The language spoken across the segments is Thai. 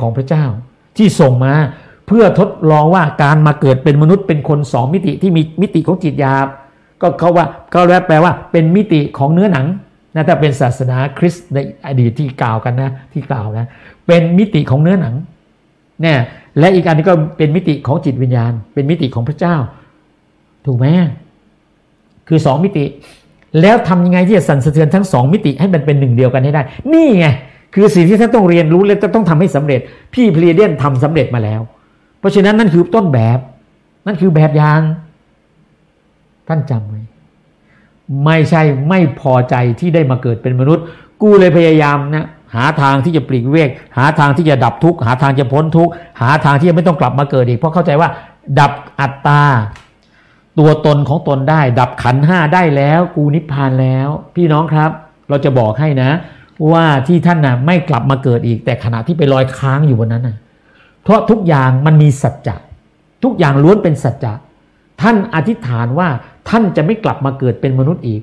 ของพระเจ้าที่ส่งมาเพื่อทดลองว่าการมาเกิดเป็นมนุษย์เป็นคนสองมิติที่มีมิติของจิตหยาบก็เขาว่าก็แปลว่าเป็นมิติของเนื้อหนังนะถ้าเป็นศาสนาคริสต์ในอดีตที่กล่าวกันนะที่กล่าวนะเป็นมิติของเนื้อหนังเนี่ยและอีกอันนึงก็เป็นมิติของจิตวิญญาณเป็นมิติของพระเจ้าถูกไหมคือสองมิติแล้วทำยังไงที่จะสั่นสะเทือนทั้งสองมิติให้มันเป็นหนึ่งเดียวกันให้ได้นี่ไงคือสิ่งที่ท่านต้องเรียนรู้และต้องทำให้สำเร็จพี่พลีเดียนทำสำเร็จมาแล้วเพราะฉะนั้นนั่นคือต้นแบบนั่นคือแบบอย่างท่านจำไว้ไม่ใช่ไม่พอใจที่ได้มาเกิดเป็นมนุษย์กูเลยพยายามนะหาทางที่จะปลีกเวกหาทางที่จะดับทุกข์หาทางจะพ้นทุกข์หาทางที่จะไม่ต้องกลับมาเกิดอีกเพราะเข้าใจว่าดับอัตตาตัวตนของตนได้ดับขันธ์ห้าได้แล้วกูนิพพานแล้วพี่น้องครับเราจะบอกให้นะว่าที่ท่านน่ะไม่กลับมาเกิดอีกแต่ขณะที่ไปลอยค้างอยู่บนนั้นน่ะเพราะทุกอย่างมันมีสัจจะทุกอย่างล้วนเป็นสัจจะท่านอธิษฐานว่าท่านจะไม่กลับมาเกิดเป็นมนุษย์อีก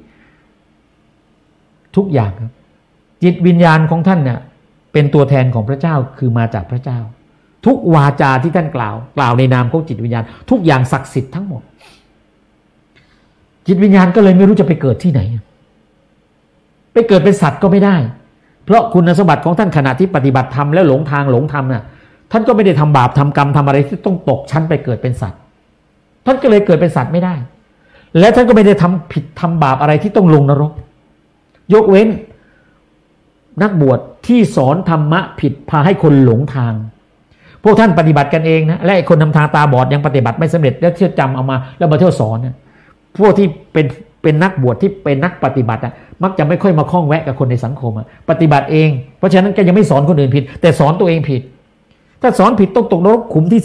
ทุกอย่างครับจิตวิญญาณของท่านเนี่ยเป็นตัวแทนของพระเจ้าคือมาจากพระเจ้าทุกวาจาที่ท่านกล่าวในนามของจิตวิญญาณทุกอย่างศักดิ์สิทธิ์ทั้งหมดจิตวิญญาณก็เลยไม่รู้จะไปเกิดที่ไหนไปเกิดเป็นสัตว์ก็ไม่ได้เพราะคุณสมบัติของท่านขณะที่ปฏิบัติธรรมแล้วหลงทางหลงธรรมน่ะท่านก็ไม่ได้ทำบาปทำกรรมทำอะไรที่ต้องตกชั้นไปเกิดเป็นสัตว์ท่านก็เลยเกิดเป็นสัตว์ไม่ได้และท่านก็ไม่ได้ทำผิดทำบาปอะไรที่ต้องลงนรกยกเว้นนักบวชที่สอนธรรมะผิดพาให้คนหลงทางพวกท่านปฏิบัติกันเองนะและไอ้คนนำทางตาบอดยังปฏิบัติไม่สำเร็จแล้วเที่ยวจำเอามาแล้วมาเที่ยวสอนเนี่ยพวกที่เป็นนักบวชที่เป็นนักปฏิบัติมักจะไม่ค่อยมาคล้องแวะกับคนในสังคมปฏิบัติเองเพราะฉะนั้นก็ยังไม่สอนคนอื่นผิดแต่สอนตัวเองผิดถ้าสอนผิดต้องตกนรกขุมที่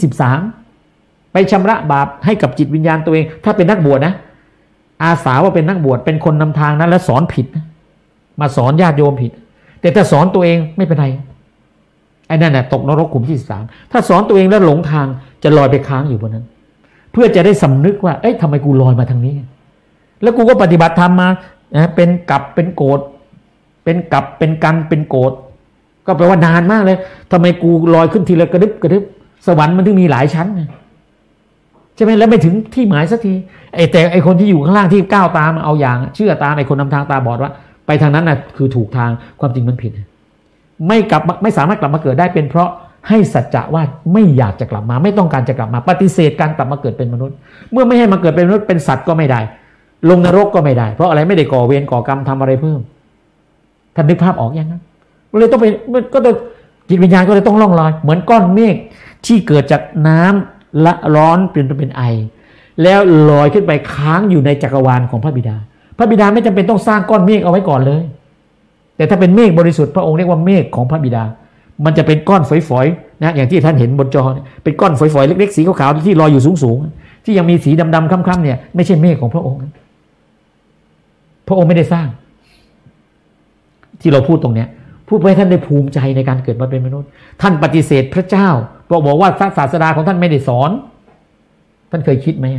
13ไปชำระบาปให้กับจิตวิญญาณตัวเองถ้าเป็นนักบวชนะอาสาว่าเป็นนักบวชเป็นคนนำทางนั้นแล้วสอนผิดนะมาสอนญาติโยมผิดแต่ถ้าสอนตัวเองไม่เป็นไรไอ้นั่นน่ะตกนรกขุมที่13ถ้าสอนตัวเองแล้วหลงทางจะลอยไปค้างอยู่บนนั้นเพื่อจะได้สำนึกว่าเอ๊ะทำไมกูลอยมาทางนี้แล้วกูก็ปฏิบัติธรรมมาเป็นกับเป็นโกรธเป็นกับเป็นกันเป็นโกรธก็แปลว่านานมากเลยทำไมกูลอยขึ้นทีละกระดึบกระดึบสวรรค์มันถึงมีหลายชั้นใช่ไหมแล้วไม่ถึงที่หมายสักทีแต่ไอคนที่อยู่ข้างล่างที่ก้าวตามเอาอย่างเชื่อตามไอคนนำทางตาบอดว่าไปทางนั้นน่ะคือถูกทางความจริงมันผิดไม่สามารถกลับมาเกิดได้เป็นเพราะให้สัจจะว่าไม่อยากจะกลับมาไม่ต้องการจะกลับมาปฏิเสธการกลับมาเกิดเป็นมนุษย์เมื่อไม่ให้มาเกิดเป็นมนุษย์เป็นสัตว์ก็ไม่ได้ลงนรกก็ไม่ได้เพราะอะไรไม่ได้ก่อเวรก่อกรรมทำอะไรเพิ่มท่านนึกภาพออกยังนะเลยต้องไปก็ต้องจิตวิญญาณก็เลยต้องล่องลอยเหมือนก้อนเมฆที่เกิดจากน้ำละร้อนเป็นไอแล้วลอยขึ้นไปค้างอยู่ในจักรวาลของพระบิดาพระบิดาไม่จำเป็นต้องสร้างก้อนเมฆเอาไว้ก่อนเลยแต่ถ้าเป็นเมฆบริสุทธิ์พระองค์เรียกว่าเมฆของพระบิดามันจะเป็นก้อนฝอยๆนะอย่างที่ท่านเห็นบนจอเป็นก้อนฝอยๆเล็กๆสีขาวๆที่ลอยอยู่สูงๆที่ยังมีสีดำๆคล้ำๆเนี่ยไม่ใช่เมฆของพระองค์พระองค์ไม่ได้สร้างที่เราพูดตรงเนี้ยพูดไว้ท่านได้ภูมิใจในการเกิดมาเป็นมนุษย์ท่านปฏิเสธพระเจ้าบอกว่าศาสดาของท่านไม่ได้สอนท่านเคยคิดไหม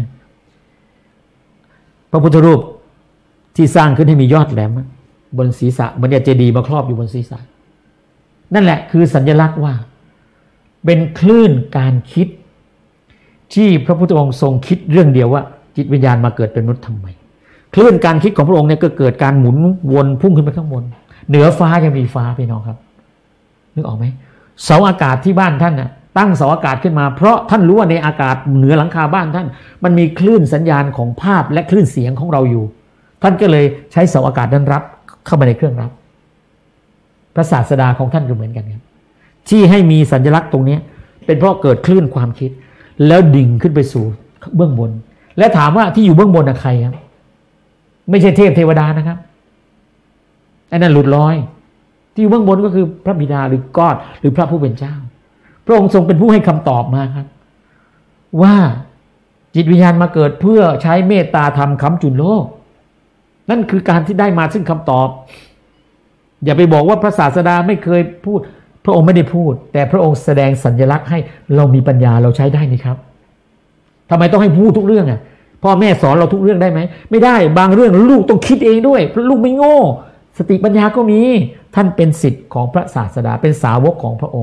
พระพุทธรูปที่สร้างขึ้นให้มียอดแหลมบนศีรษะเหมือนเจดีย์มาครอบอยู่บนศีรษะนั่นแหละคือสัญลักษณ์ว่าเป็นคลื่นการคิดที่พระพุทธองค์ทรงคิดเรื่องเดียวว่าจิตวิญญาณมาเกิดเป็นมนุษย์ทำไมคลื่นการคิดของพระองค์เนี่ยก็เกิดการหมุนวนพุ่งขึ้นไปข้างบนเหนือฟ้ายังมีฟ้าพี่น้องครับนึกออกไหมเสาอากาศที่บ้านท่านน่ะตั้งเสาอากาศขึ้นมาเพราะท่านรู้ว่าในอากาศเหนือหลังคาบ้านท่านมันมีคลื่นสัญญาณของภาพและคลื่นเสียงของเราอยู่ท่านก็เลยใช้เสาอากาศนั้นรับเข้ามาในเครื่องรับพระศาสดาของท่านก็เหมือนกันครับที่ให้มีสัญลักษณ์ตรงนี้เป็นเพราะเกิดคลื่นความคิดแล้วดิ่งขึ้นไปสู่เบื้องบนและถามว่าที่อยู่เบื้องบนใครครับไม่ใช่เทพเทวดานะครับไอ้นั่นหลุดลอยที่อยู่เบื้องบนก็คือพระบิดาหรือกอดหรือพระผู้เป็นเจ้าพระองค์ทรงเป็นผู้ให้คำตอบมาครับว่าจิตวิญญาณมาเกิดเพื่อใช้เมตตาธรรมค้ำจุนโลกนั่นคือการที่ได้มาซึ่งคำตอบอย่าไปบอกว่าพระศาสดาไม่เคยพูดพระองค์ไม่ได้พูดแต่พระองค์แสดงสัญลักษณ์ให้เรามีปัญญาเราใช้ได้นี่ครับทำไมต้องให้พูดทุกเรื่องพ่อแม่สอนเราทุกเรื่องได้ไหมไม่ได้บางเรื่องลูกต้องคิดเองด้วยเพราะลูกไม่โง่สติปัญญาก็มีท่านเป็นศิษย์ของพระศาสดาเป็นสาวกของพระองค์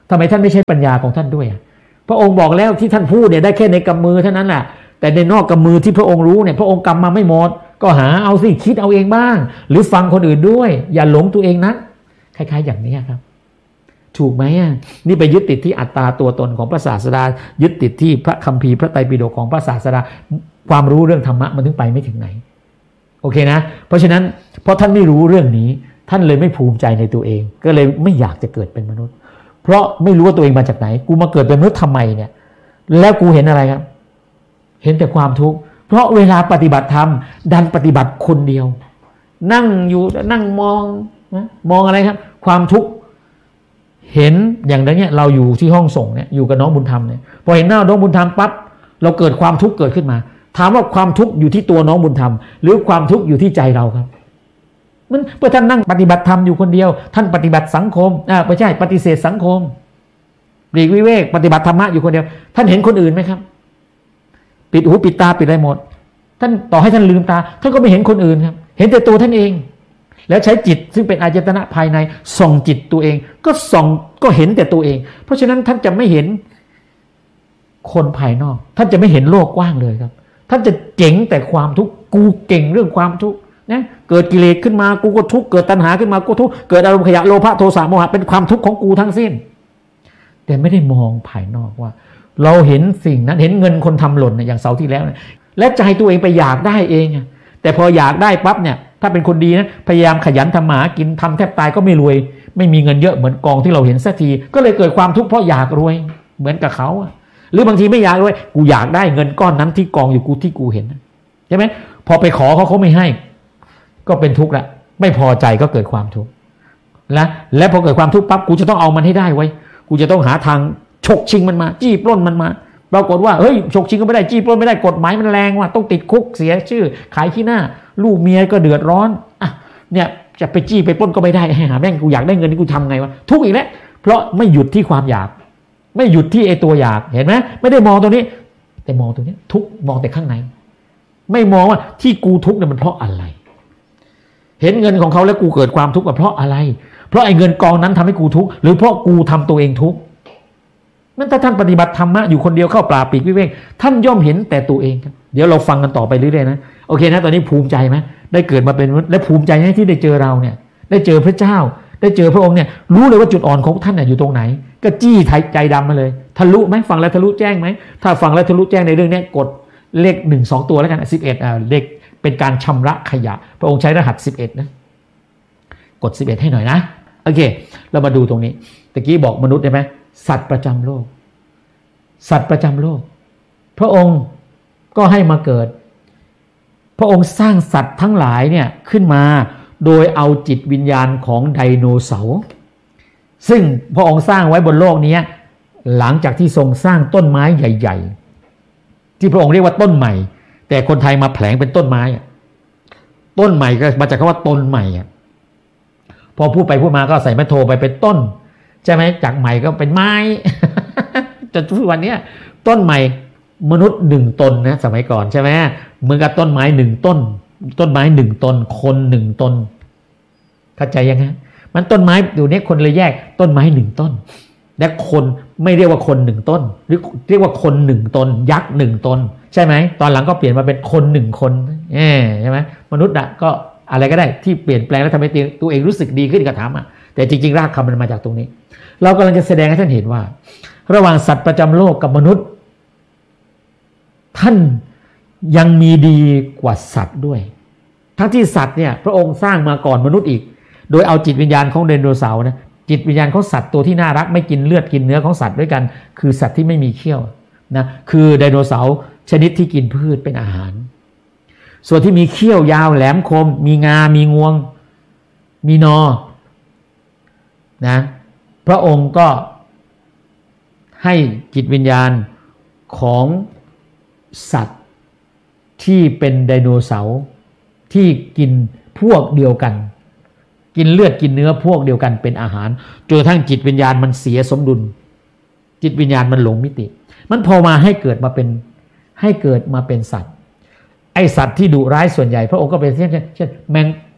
ทำไมท่านไม่ใช้ปัญญาของท่านด้วยพระองค์บอกแล้วที่ท่านพูดเนี่ยได้แค่ในกำมือเท่านั้นแหละแต่ในนอกกำมือที่พระองค์รู้เนี่ยพระองค์กำมาไม่หมดก็หาเอาสิคิดเอาเองบ้างหรือฟังคนอื่นด้วยอย่าหลงตัวเองนะคล้ายๆอย่างนี้ครับถูกไหมนี่ไปยึดติดที่อัตตาตัวตนของพระศาสดายึดติดที่พระคัมภีร์พระไตรปิฎกของพระศาสดาความรู้เรื่องธรรมะมันถึงไปไม่ถึงไหนโอเคนะเพราะฉะนั้นเพราะท่านไม่รู้เรื่องนี้ท่านเลยไม่ภูมิใจในตัวเองก็เลยไม่อยากจะเกิดเป็นมนุษย์เพราะไม่รู้ว่าตัวเองมาจากไหนกูมาเกิดเป็นมนุษย์ทำไมเนี่ยแล้วกูเห็นอะไรครับเห็นแต่ความทุกข์เพราะเวลาปฏิบัติธรรมดันปฏิบัติคนเดียวนั่งอยู่นั่งมองอะไรครับความทุกข์เห็นอย่างนี้เราอยู่ที่ห้องส่งเนี่ยอยู่กับน้องบุญธรรมเนี่ยพอเห็นหน้าน้องบุญธรรมปั๊บเราเกิดความทุกข์เกิดขึ้นมาถามว่าความทุกข์อยู่ที่ตัวน้องบุญธรรมหรือความทุกข์อยู่ที่ใจเราครับมันเมื่อท่านนั่งปฏิบัติธรรมอยู่คนเดียวท่านปฏิบัติสังคมไม่ใช่ปฏิเสธสังคมปลีกวิเวกปฏิบัติธรรมะอยู่คนเดียวท่านเห็นคนอื่นไหมครับปิดหูปิดตาปิดอะไรหมดท่านต่อให้ท่านลืมตาท่านก็ไม่เห็นคนอื่นครับเห็นแต่ตัวท่านเองแล้วใช้จิตซึ่งเป็นอายตนะภายในส่องจิตตัวเองก็ส่องก็เห็นแต่ตัวเองเพราะฉะนั้นท่านจะไม่เห็นคนภายนอกท่านจะไม่เห็นโลกกว้างเลยครับท่านจะเจ๋งแต่ความทุกข์กูเก่งเรื่องความทุกข์นะเกิดกิเลสขึ้นมากูก็ทุกข์เกิดตัณหาขึ้นมากูทุกข์เกิดอารมณ์ขยะโลภะโทสะโมหะเป็นความทุกข์ของกูทั้งสิ้นแต่ไม่ได้มองภายนอกว่าเราเห็นสิ่งนั้นเห็นเงินคนทำหล่นอย่างเสาร์ที่แล้วและใจตัวเองไปอยากได้เองแต่พออยากได้ปั๊บเนี่ยถ้าเป็นคนดีนะพยายามขยันทำหมากินทำแทบตายก็ไม่รวยไม่มีเงินเยอะเหมือนกองที่เราเห็นสักทีก็เลยเกิดความทุกข์เพราะอยากรวยเหมือนกับเขาหรือบางทีไม่อยากรวยกูอยากได้เงินก้อนนั้นที่กองอยู่กูที่กูเห็นใช่ไหมพอไปขอเขาไม่ให้ก็เป็นทุกข์ละไม่พอใจก็เกิดความทุกข์และพอเกิดความทุกข์ปั๊บกูจะต้องเอามันให้ได้ไว้กูจะต้องหาทางฉกชิงมันมาจี้ปล้นมันมาปรากฏว่าเฮ้ยฉกชิงก็ไม่ได้จี้ปล้นไม่ได้กฎหมายมันแรงว่ะต้องติดคุกเสียชื่อขายขี้หน้าลูกเมียก็เดือดร้อนเนี่ยจะไปจี้ไปปล้นก็ไม่ได้ให้หาแม่งกูอยากได้เงินนี่กูทำไงวะทุกข์อีกแล้วเพราะไม่หยุดที่ความอยากไม่หยุดที่ไอ้ตัวอยากเห็นไหมไม่ได้มองตรงนี้แต่มองตรงนี้ทุกข์มองแต่ข้างในไม่มองว่าที่กูทุกข์เนี่ยมันเพราะอะไรเห็นเงินของเขาแล้วกูเกิดความทุกข์เพราะอะไรเพราะไอ้เงินกองนั้นทำให้กูทุกข์หรือเพราะกูทำตัวเองทุกข์นั่นถ้าท่านปฏิบัติธรรมะอยู่คนเดียวเข้าป่าปีกวิเวกท่านย่อมเห็นแต่ตัวเองครับเดี๋ยวเราฟังกันต่อไปเรื่อยๆนะโอเคนะตอนนี้ภูมิใจไหมได้เกิดมาเป็นมนุษย์และภูมิใจที่ได้เจอเราเนี่ยได้เจอพระเจ้าได้เจอพระองค์เนี่ยรู้เลยว่าจุดอ่อนของท่านอยู่ตรงไหนก็จี้ใจดำมาเลยทะลุไหมฟังแล้วทะลุแจ้งไหมถ้าฟังแล้วทะลุแจ้งในเรื่องนี้กดเลข1 2ตัวแล้วกัน11เลขเป็นการชำระขยะพระองค์ใช้รหัส11นะกด11ให้หน่อยนะโอเคเรามาดูตรงนี้ตะกี้บอกมนุษย์ใช่ไหมสัตว์ประจำโลกสัตว์ประจำโลกพระองค์ก็ให้มาเกิดพระองค์สร้างสัตว์ทั้งหลายเนี่ยขึ้นมาโดยเอาจิตวิญญาณของไดโนเสาร์ซึ่งพระองค์สร้างไว้บนโลกนี้หลังจากที่ทรงสร้างต้นไม้ใหญ่ๆที่พระองค์เรียกว่าต้นใหม่แต่คนไทยมาแผลงเป็นต้นไม้ต้นใหม่ก็มาจากคำว่าต้นใหม่พอพูดไปพูดมาก็ใส่ไม้โทไปเป็นต้นใช่ไหมจากใหม่ก็เป็นไม้ จนทุกวันนี้ต้นใหม่มนุษย์1 ตนนะสมัยก่อนใช่ไหมเหมือนกับต้นไม้1 ต้นต้นไม้1 ตนคน1 ตนเข้าใจยังไงมันต้นไม้อยู่นี้คนเลยแยกต้นไม้1 ต้นและคนไม่เรียกว่าคน1 ต้นหรือเรียกว่าคน1 ตนยักษ์1 ตนใช่ไหมตอนหลังก็เปลี่ยนมาเป็นคน1 คนใช่ไหมมนุษย์ก็อะไรก็ได้ที่เปลี่ยนแปลงแล้วทำให้ตัวเองรู้สึกดีขึ้นก็ทำแต่จริงๆรากคำมันมาจากตรงนี้เรากำลังจะแสดงให้ท่านเห็นว่าระหว่างสัตว์ประจำโลกกับมนุษย์ท่านยังมีดีกว่าสัตว์ด้วยทั้งที่สัตว์เนี่ยพระองค์สร้างมาก่อนมนุษย์อีกโดยเอาจิตวิญญาณของไดโนเสาร์นะจิตวิญญาณของสัตว์ตัวที่น่ารักไม่กินเลือดกินเนื้อของสัตว์ด้วยกันคือสัตว์ที่ไม่มีเขี้ยวนะคือไดโนเสาร์ชนิดที่กินพืชเป็นอาหารส่วนที่มีเขี้ยวยาวแหลมคมมีงามีงวงมีนอนะพระองค์ก็ให้จิตวิญญาณของสัตว์ที่เป็นไดโนเสาร์ที่กินพวกเดียวกันกินเลือดกินเนื้อพวกเดียวกันเป็นอาหารจนกระทั่งจิตวิญญาณมันเสียสมดุลจิตวิญญาณมันหลงมิติมันพอมาให้เกิดมาเป็นสัตว์ไอสัตว์ที่ดุร้ายส่วนใหญ่พระองค์ก็เป็นเช่น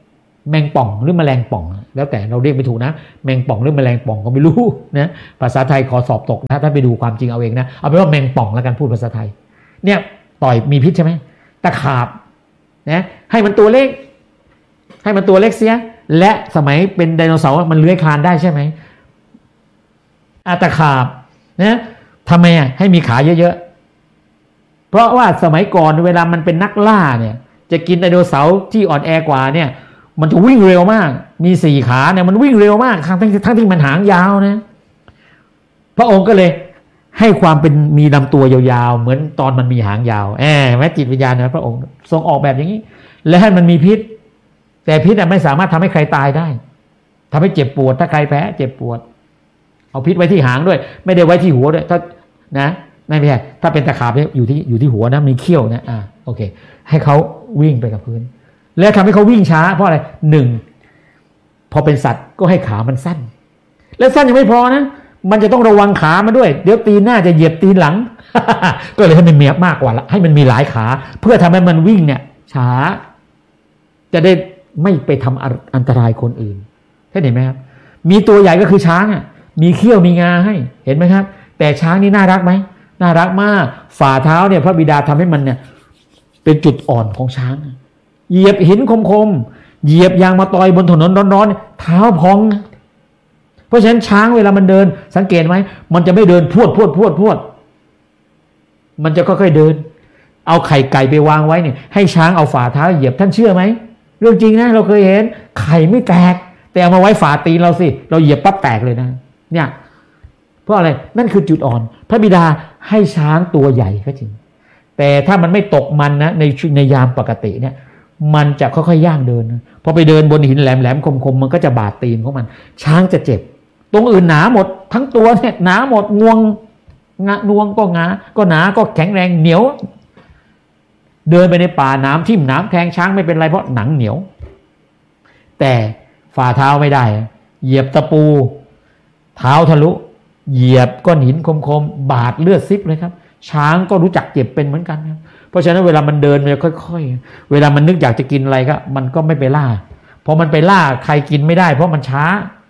แมงป่องหรือแมลงป่องแล้วแต่เราเรียกไม่ถูกนะแมงป่องหรือแมลงป่องก็ไม่รู้นะภาษาไทยขอสอบตกนะถ้าไปดูความจริงเอาเองนะเอาเป็นว่าแมงป่องแล้วกันพูดภาษาไทยเนี่ยต่อยมีพิษใช่ไหมตะขาบนะให้มันตัวเล็กเสียและสมัยเป็นไดโนเสาร์มันเลื้อยคลานได้ใช่ไหมตะขาบนะทำไมให้มีขาเยอะๆเพราะว่าสมัยก่อนเวลามันเป็นนักล่าเนี่ยจะกินไดโนเสาร์ที่อ่อนแอกว่าเนี่ยมันจะวิ่งเร็วมากมี4 ขาเนี่ยมันวิ่งเร็วมากทั้งที่มันหางยาวนะพระองค์ก็เลยให้ความเป็นมีลำตัวยาวๆเหมือนตอนมันมีหางยาวแม้จิตวิญญาณนะพระองค์ทรงออกแบบอย่างนี้และให้มันมีพิษแต่พิษไม่สามารถทำให้ใครตายได้ทำให้เจ็บปวดถ้าใครแพ้เจ็บปวดเอาพิษไว้ที่หางด้วยไม่ได้ไว้ที่หัวด้วยถ้านะไม่ใช่ถ้าเป็นตะขาบเนี่ยอยู่ที่หัวนะมีเขี้ยวนะโอเคให้เขาวิ่งไปกับพื้นแล้วทำให้เขาวิ่งช้าเพราะอะไร1พอเป็นสัตว์ก็ให้ขามันสั้นและสั้นยังไม่พอนะมันจะต้องระวังขามันด้วยเดี๋ยวตีนหน้าจะเหยียบตีนหลัง ก็เลยให้มันมีมากกว่าให้มันมีหลายขาเพื่อทำให้มันวิ่งเนี่ยช้าจะได้ไม่ไปทำอันตรายคนอื่นเห็นไหมครับมีตัวใหญ่ก็คือช้างมีเขี้ยวมีงาให้เห็นไหมครับแต่ช้างนี่น่ารักไหมน่ารักมากฝ่าเท้าเนี่ยพระบิดาทำให้มันเนี่ยเป็นจุดอ่อนของช้างเหยียบหินคมๆเหยียบยางมาตอยบนถนนร้อนๆเท้าพองเพราะฉะนั้นช้างเวลามันเดินสังเกตไหมมันจะไม่เดินพรวดมันจะค่อยๆเดินเอาไข่ไก่ไปวางไว้เนี่ยให้ช้างเอาฝ่าเท้าเหยียบท่านเชื่อไหมเรื่องจริงนะเราเคยเห็นไข่ไม่แตกแต่เอามาไว้ฝ่าตีนเราสิเราเหยียบปั๊บแตกเลยนะเนี่ยเพราะอะไรนั่นคือจุดอ่อนพระบิดาให้ช้างตัวใหญ่ก็จริงแต่ถ้ามันไม่ตกมันนะในยามปกติเนี่ยมันจะค่อยๆย่างเดินพอไปเดินบนหินแหลมๆคมๆมันก็จะบาดตีนของมันช้างจะเจ็บตรงอื่นหนาหมดทั้งตัวเนี่ยหนาหมดงวงก็หนาก็แข็งแรงเหนียวเดินไปในป่าน้ำทิ่มน้ำแทงช้างไม่เป็นไรเพราะหนังเหนียวแต่ฝ่าเท้าไม่ได้เหยียบตะปูเท้าทะลุเหยียบก้อนหินคมๆบาดเลือดซิบเลยครับช้างก็รู้จักเจ็บเป็นเหมือนกันครับเพราะฉะนั้นเวลามันเดินมันค่อยๆเวลามันนึกอยากจะกินอะไรก็มันก็ไม่ไปล่าพอมันไปล่าใครกินไม่ได้เพราะมันช้า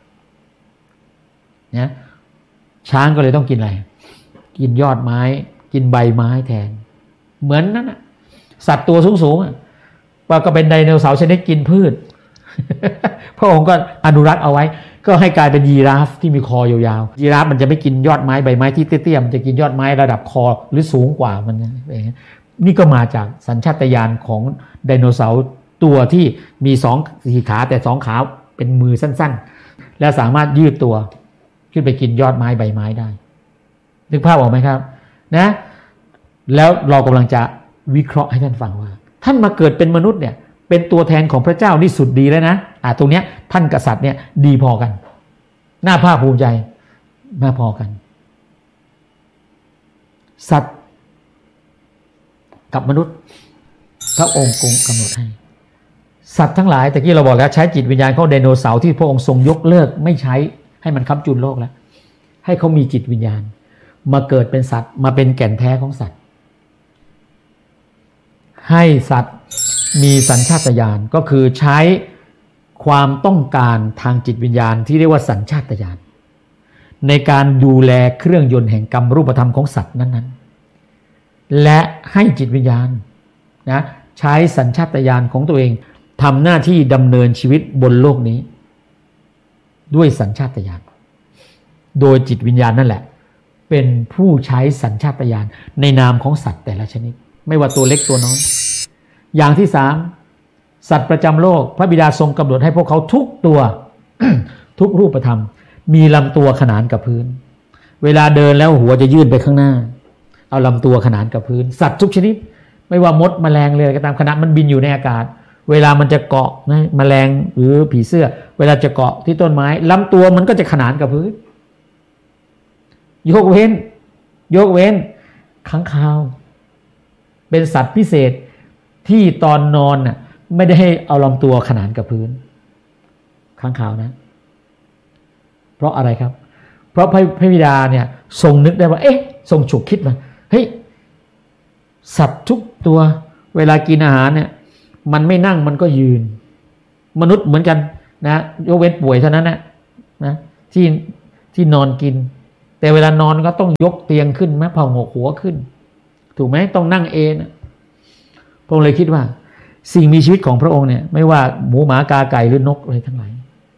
เนี่ยช้างก็เลยต้องกินอะไรกินยอดไม้กินใบไม้แทนเหมือนนั้นนะสัตว์ตัวสูงๆว่าก็เป็นไดโนเสาร์ชนิดกินพืช พระองค์ก็อนุรักษ์เอาไว้ก็ให้กลายเป็นยีราฟที่มีคอยาวๆยีราฟมันจะไม่กินยอดไม้ใบไม้ที่เตี้ยๆมันจะกินยอดไม้ระดับคอหรือสูงกว่ามันนี่ก็มาจากสัญชาตญาณของไดโนเสาร์ตัวที่มี4 ขาแต่2 ขาเป็นมือสั้นๆและสามารถยืดตัวขึ้นไปกินยอดไม้ใบไม้ได้นึกภาพออกไหมครับนะแล้วเรากำลังจะวิเคราะห์ให้ท่านฟังว่าท่านมาเกิดเป็นมนุษย์เนี่ยเป็นตัวแทนของพระเจ้านี่สุดดีแล้วนะตรงเนี้ยท่านกษัตริย์เนี่ยดีพอกันน่าภาคภูมิใจน่าพอกันสัตว์กับมนุษย์พระองค์กำหนดให้สัตว์ทั้งหลายแต่กี้เราบอกแล้วใช้จิตวิญญาณของไดโนเสาร์ที่พระองค์ทรงยกเลิกไม่ใช้ให้มันค้ำจุนโลกแล้วให้เขามีจิตวิญญาณมาเกิดเป็นสัตว์มาเป็นแก่นแท้ของสัตว์ให้สัตว์มีสัญชาตญาณก็คือใช้ความต้องการทางจิตวิญญาณที่เรียกว่าสัญชาตญาณในการดูแลเครื่องยนต์แห่งกรรมรูปธรรมของสัตว์นั้นๆและให้จิตวิญญาณนะใช้สัญชาตญาณของตัวเองทำหน้าที่ดำเนินชีวิตบนโลกนี้ด้วยสัญชาตญาณโดยจิตวิญญาณนั่นแหละเป็นผู้ใช้สัญชาตญาณในนามของสัตว์แต่ละชนิดไม่ว่าตัวเล็กตัวน้อยอย่างที่3สัตว์ประจำโลกพระบิดาทรงกำหนดให้พวกเขาทุกตัว ทุกรูปธรรมมีลำตัวขนานกับพื้นเวลาเดินแล้วหัวจะยื่นไปข้างหน้าเอาลำตัวขนานกับพื้นสัตว์ทุกชนิดไม่ว่ามดแมลงเลยก็ตามขณะมันบินอยู่ในอากาศเวลามันจะเกาะนะแมลงหรือผีเสื้อเวลาจะเกาะที่ต้นไม้ลำตัวมันก็จะขนานกับพื้นยกเว้นค้างคาวเป็นสัตว์พิเศษที่ตอนนอนน่ะไม่ได้ให้เอาลำตัวขนานกับพื้นค้างคาวนะเพราะอะไรครับเพราะพระบิดาเนี่ยทรงนึกได้ว่าทรงฉุกคิดมาเฮ้ยสัตว์ทุกตัวเวลากินอาหารเนี่ยมันไม่นั่งมันก็ยืนมนุษย์เหมือนกันนะยกเว้นป่วยเท่านั้นนะที่นอนกินแต่เวลานอนก็ต้องยกเตียงขึ้นไหมผงกหัวขึ้นถูกไหมต้องนั่งเอนพระองค์เลยคิดว่าสิ่งมีชีวิตของพระองค์เนี่ยไม่ว่าหมูหมากาไก่หรือนกอะไรทั้งหลาย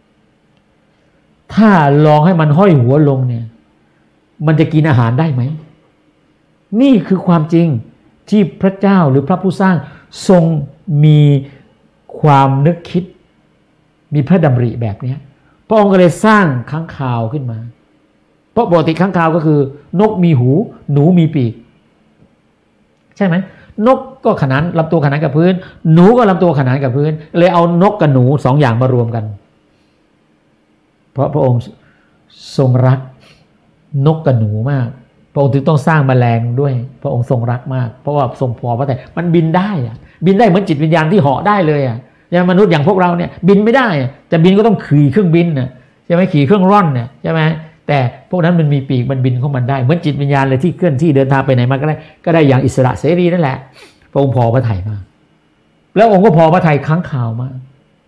ถ้าลองให้มันห้อยหัวลงเนี่ยมันจะกินอาหารได้ไหมนี่คือความจริงที่พระเจ้าหรือพระผู้สร้างทรงมีความนึกคิดมีพระดำริแบบนี้พระองค์ก็เลยสร้างค้างคาวขึ้นมาเพราะปกติค้างคาวก็คือนกมีหูหนูมีปีกใช่ไหมนกก็ขนานลำตัวขนานกับพื้นหนูก็ลำตัวขนานกับพื้นเลยเอานกกับหนูสองอย่างมารวมกันเพราะพระองค์ทรงรักนกกับหนูมากพระองค์ถึงต้องสร้างแมลงด้วยพระองค์ทรงรักมากเพราะว่าทรงพอพระทัยมันบินได้บินได้เหมือนจิตวิญญาณที่เหาะได้เลยอย่างมนุษย์อย่างพวกเราเนี่ยบินไม่ได้จะบินก็ต้องขี่เครื่องบินใช่ไหมขี่เครื่องร่อนใช่ไหมแต่พวกนั้นมันมีปีกมันบินของมันได้เหมือนจิตวิญญาณเลยที่เคลื่อนที่เดินทางไปไหนมาก็ได้อย่างอิสระเสรีนั่นแหละพระองค์พอพระทัยมากแล้วองค์ก็พอพระทัยค้างคาวมาก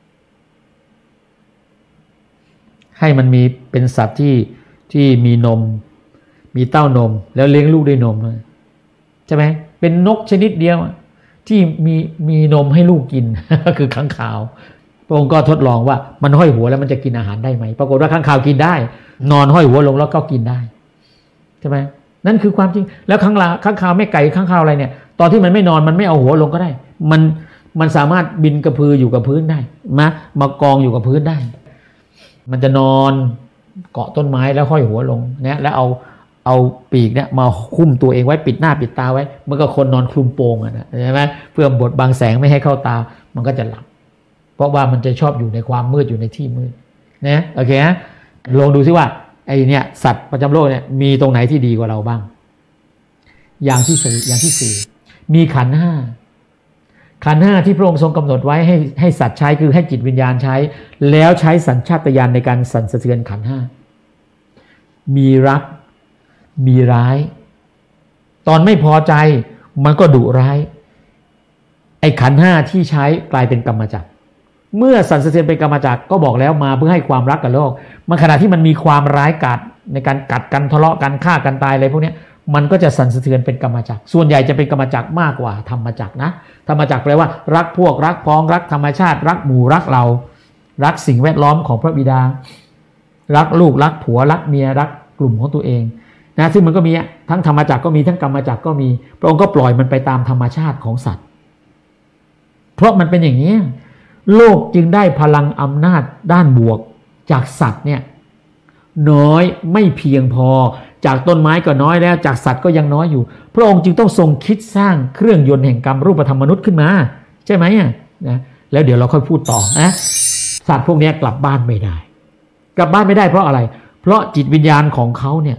ให้มันมีเป็นสัตว์ที่มีนมมีเต้านมแล้วเลี้ยงลูกด้วยนมใช่ไหมเป็นนกชนิดเดียวที่มีนมให้ลูกกิน ก็คือค้างคาวพระองค์ก็ทดลองว่ามันห้อยหัวแล้วมันจะกินอาหารได้ไหมปรากฏว่าค้างคาวกินได้นอนห้อยหัวลงแล้วก็กินได้ใช่ไหมนั่นคือความจริงแล้วค้างคาวแม่ไก่ค้างคาวอะไรเนี่ยตอนที่มันไม่นอนมันไม่เอาหัวลงก็ได้มันสามารถบินกระพืออยู่กับพื้นได้มากองอยู่กับพื้นได้มันจะนอนเกาะต้นไม้แล้วห้อยหัวลงเนี่ยแล้วเอาปีกเนี่ยมาคุ้มตัวเองไว้ปิดหน้าปิดตาไว้มันก็คนนอนคลุมโปงใช่ไหมเพื่อบดบังแสงไม่ให้เข้าตามันก็จะหลับเพราะว่ามันจะชอบอยู่ในความมืดอยู่ในที่มืดนะโอเคนะลองดูซิว่าไอ้เนี่ยสัตว์ประจำโลกเนี่ยมีตรงไหนที่ดีกว่าเราบ้างอย่างที่สี่มีขันธ์ห้าที่พระองค์ทรงกำหนดไว้ให้สัตว์ใช้คือให้จิตวิญญาณใช้แล้วใช้สัญชาตญาณในการสั่นสะเทือนขันธ์ห้ามีรักมีร้ายตอนไม่พอใจมันก็ดุร้ายไอ้ขันธ์ห้าที่ใช้กลายเป็นกรรมจักรเมื่อสั่นสะเทือนเป็นกรรมจักรก็บอกแล้วมาเพื่อให้ความรักกับโลกมันขณะที่มันมีความร้ายกาจในการกัดกันทะเลาะกันฆ่ากันตายอะไรพวกนี้มันก็จะสั่นสะเทือนเป็นกรรมจักรส่วนใหญ่จะเป็นกรรมจักรมากกว่าธรรมจักรนะธรรมจักรแปลว่ารักพวกรักพ้องรักธรรมชาติรักหมู่รักเรารักสิ่งแวดล้อมของพระบิดารักลูกรักผัวรักเมียรักกลุ่มของตัวเองนะซึ่งมันก็มีทั้งธรรมจักรก็มีทั้งกรรมจักรก็มีพระองค์ก็ปล่อยมันไปตามธรรมชาติของสัตว์เพราะมันเป็นอย่างนี้โลกจึงได้พลังอำนาจด้านบวกจากสัตว์เนี่ยน้อยไม่เพียงพอจากต้นไม้ก็น้อยแล้วจากสัตว์ก็ยังน้อยอยู่พระองค์จึงต้องทรงคิดสร้างเครื่องยนต์แห่งกรรมรูปธรรมมนุษย์ขึ้นมาใช่ไหมนะแล้วเดี๋ยวเราค่อยพูดต่อนะสัตว์พวกนี้กลับบ้านไม่ได้เพราะอะไรเพราะจิตวิญญาณของเขาเนี่ย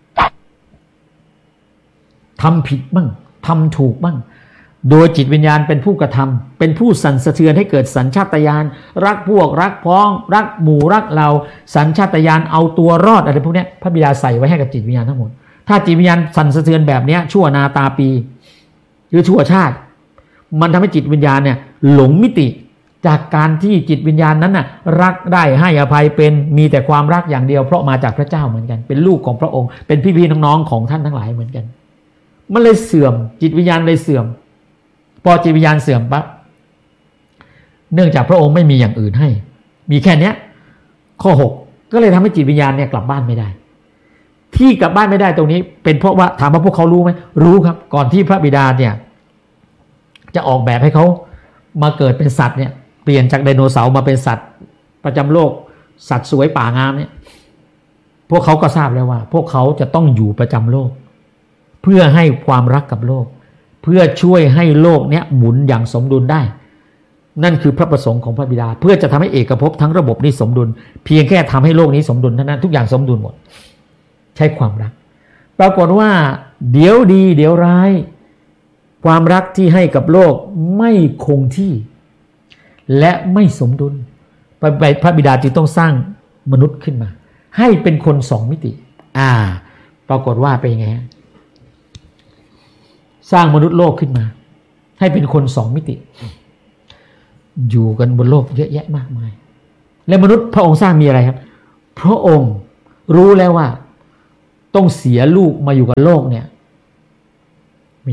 ทำผิดบ้างทำถูกบ้างโดยจิตวิญญาณเป็นผู้กระทำเป็นผู้สั่นสะเทือนให้เกิดสัญชาตญาณรักพวกรักพ้องรักหมู่รักเราสัญชาตญาณเอาตัวรอดอะไรพวกนี้พระบิดาใส่ไว้ให้กับจิตวิญญาณทั้งหมดถ้าจิตวิญญาณสั่นสะเทือนแบบนี้ชั่วนาตาปีหรือชั่วชาติมันทำให้จิตวิญญาณเนี่ยหลงมิติจากการที่จิตวิญญาณนั้นน่ะรักได้ให้อภัยเป็นมีแต่ความรักอย่างเดียวเพราะมาจากพระเจ้าเหมือนกันเป็นลูกของพระองค์เป็นพี่ๆน้องๆของท่านทั้งหลายเหมือนกันมันเลยเสื่อมจิตวิญญาณเลยเสื่อมพอจิตวิญญาณเสื่อมปั๊บเนื่องจากพระองค์ไม่มีอย่างอื่นให้มีแค่เนี้ยข้อ6ก็เลยทำให้จิตวิญญาณเนี่ยกลับบ้านไม่ได้ที่กลับบ้านไม่ได้ตรงนี้เป็นเพราะว่าถามว่าพวกเขารู้ไหมรู้ครับก่อนที่พระบิดาเนี่ยจะออกแบบให้เขามาเกิดเป็นสัตว์เนี่ยเปลี่ยนจากไดโนเสาร์มาเป็นสัตว์ประจำโลกสัตว์สวยป่างามเนี่ยพวกเขาก็ทราบแล้วว่าพวกเขาจะต้องอยู่ประจำโลกเพื่อให้ความรักกับโลกเพื่อช่วยให้โลกเนี้ยหมุนอย่างสมดุลได้นั่นคือพระประสงค์ของพระบิดาเพื่อจะทำให้เอกภพทั้งระบบนี้สมดุลเพียงแค่ทำให้โลกนี้สมดุลเท่านั้นทุกอย่างสมดุลหมดใช้ความรักปรากฏว่าเดี๋ยวดีเดี๋ยวร้ายความรักที่ให้กับโลกไม่คงที่และไม่สมดุลพระบิดาจึงต้องสร้างมนุษย์ขึ้นมาให้เป็นคน2มิติปรากฏว่าเป็นยังไงสร้างมนุษย์โลกขึ้นมาให้เป็นคน2มิติอยู่กันบนโลกเยอะแยะมากมายและมนุษย์พระองค์สร้างมีอะไรครับพระองค์รู้แล้วว่าต้องเสียลูกมาอยู่กับโลกเนี่ยไม่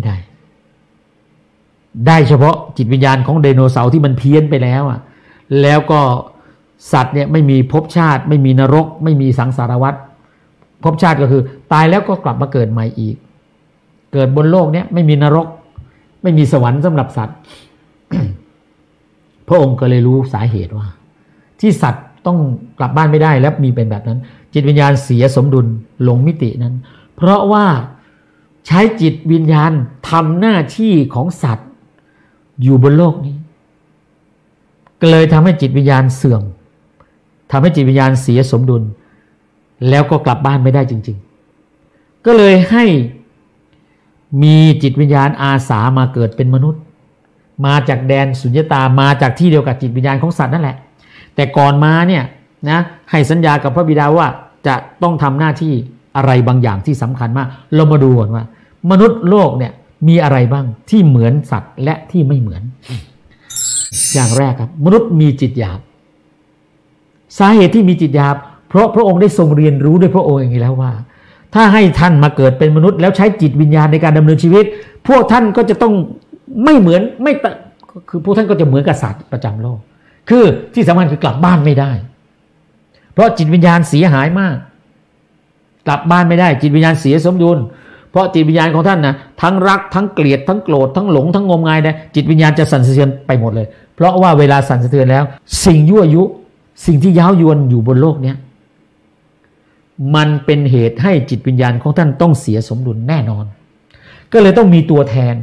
ได้เฉพาะจิตวิญญาณของไดโนเสาร์ที่มันเพี้ยนไปแล้วอ่ะแล้วก็สัตว์เนี่ยไม่มีภพชาติไม่มีนรกไม่มีสังสารวัฏภพชาติก็คือตายแล้วก็กลับมาเกิดใหม่อีกเกิดบนโลกเนี่ยไม่มีนรกไม่มีสวรรค์สำหรับสัตว์ พระองค์ก็เลยรู้สาเหตุว่าที่สัตว์ต้องกลับบ้านไม่ได้และมีเป็นแบบนั้นจิตวิญญาณเสียสมดุลหลงมิตินั้นเพราะว่าใช้จิตวิญญาณทำหน้าที่ของสัตว์อยู่บนโลกนี้ก็เลยทำให้จิตวิญญาณเสื่อมทำให้จิตวิญญาณเสียสมดุลแล้วก็กลับบ้านไม่ได้จริงๆก็เลยให้มีจิตวิญญาณอาสามาเกิดเป็นมนุษย์มาจากแดนสุญญตามาจากที่เดียวกับจิตวิญญาณของสัตว์นั่นแหละแต่ก่อนมาเนี่ยนะให้สัญญากับพระบิดาว่าจะต้องทำหน้าที่อะไรบางอย่างที่สำคัญมากเรามาดูก่อนว่ามนุษย์โลกเนี่ยมีอะไรบ้างที่เหมือนสัตว์และที่ไม่เหมือนอย่างแรกครับมนุษย์มีจิตหยาบสาเหตุที่มีจิตหยาบเพราะพระองค์ได้ทรงเรียนรู้ด้วยพระองค์เองแล้วว่าถ้าให้ท่านมาเกิดเป็นมนุษย์แล้วใช้จิตวิญญาณในการดำเนินชีวิตพวกท่านก็จะต้องไม่เหมือนคือพวกท่านก็จะเหมือนกับสัตว์ประจำโลกคือที่สำคัญคือกลับบ้านไม่ได้เพราะจิตวิญญาณเสียหายมากกลับบ้านไม่ได้จิตวิญญาณเสียสมดุลเพราะจิตวิญญาณของท่านนะทั้งรักทั้งเกลียดทั้งโกรธทั้งหลงทั้งงมงายนะจิตวิญญาณจะสั่นสะเทือนไปหมดเลยเพราะว่าเวลาสั่นสะเทือนแล้วสิ่งยั่วยุสิ่งที่ย้าวยวนอยู่บนโลกเนี้ยมันเป็นเหตุให้จิตวิญญาณของท่านต้องเสียสมดุลแน่นอนก็เลยต้องมีตัวแทน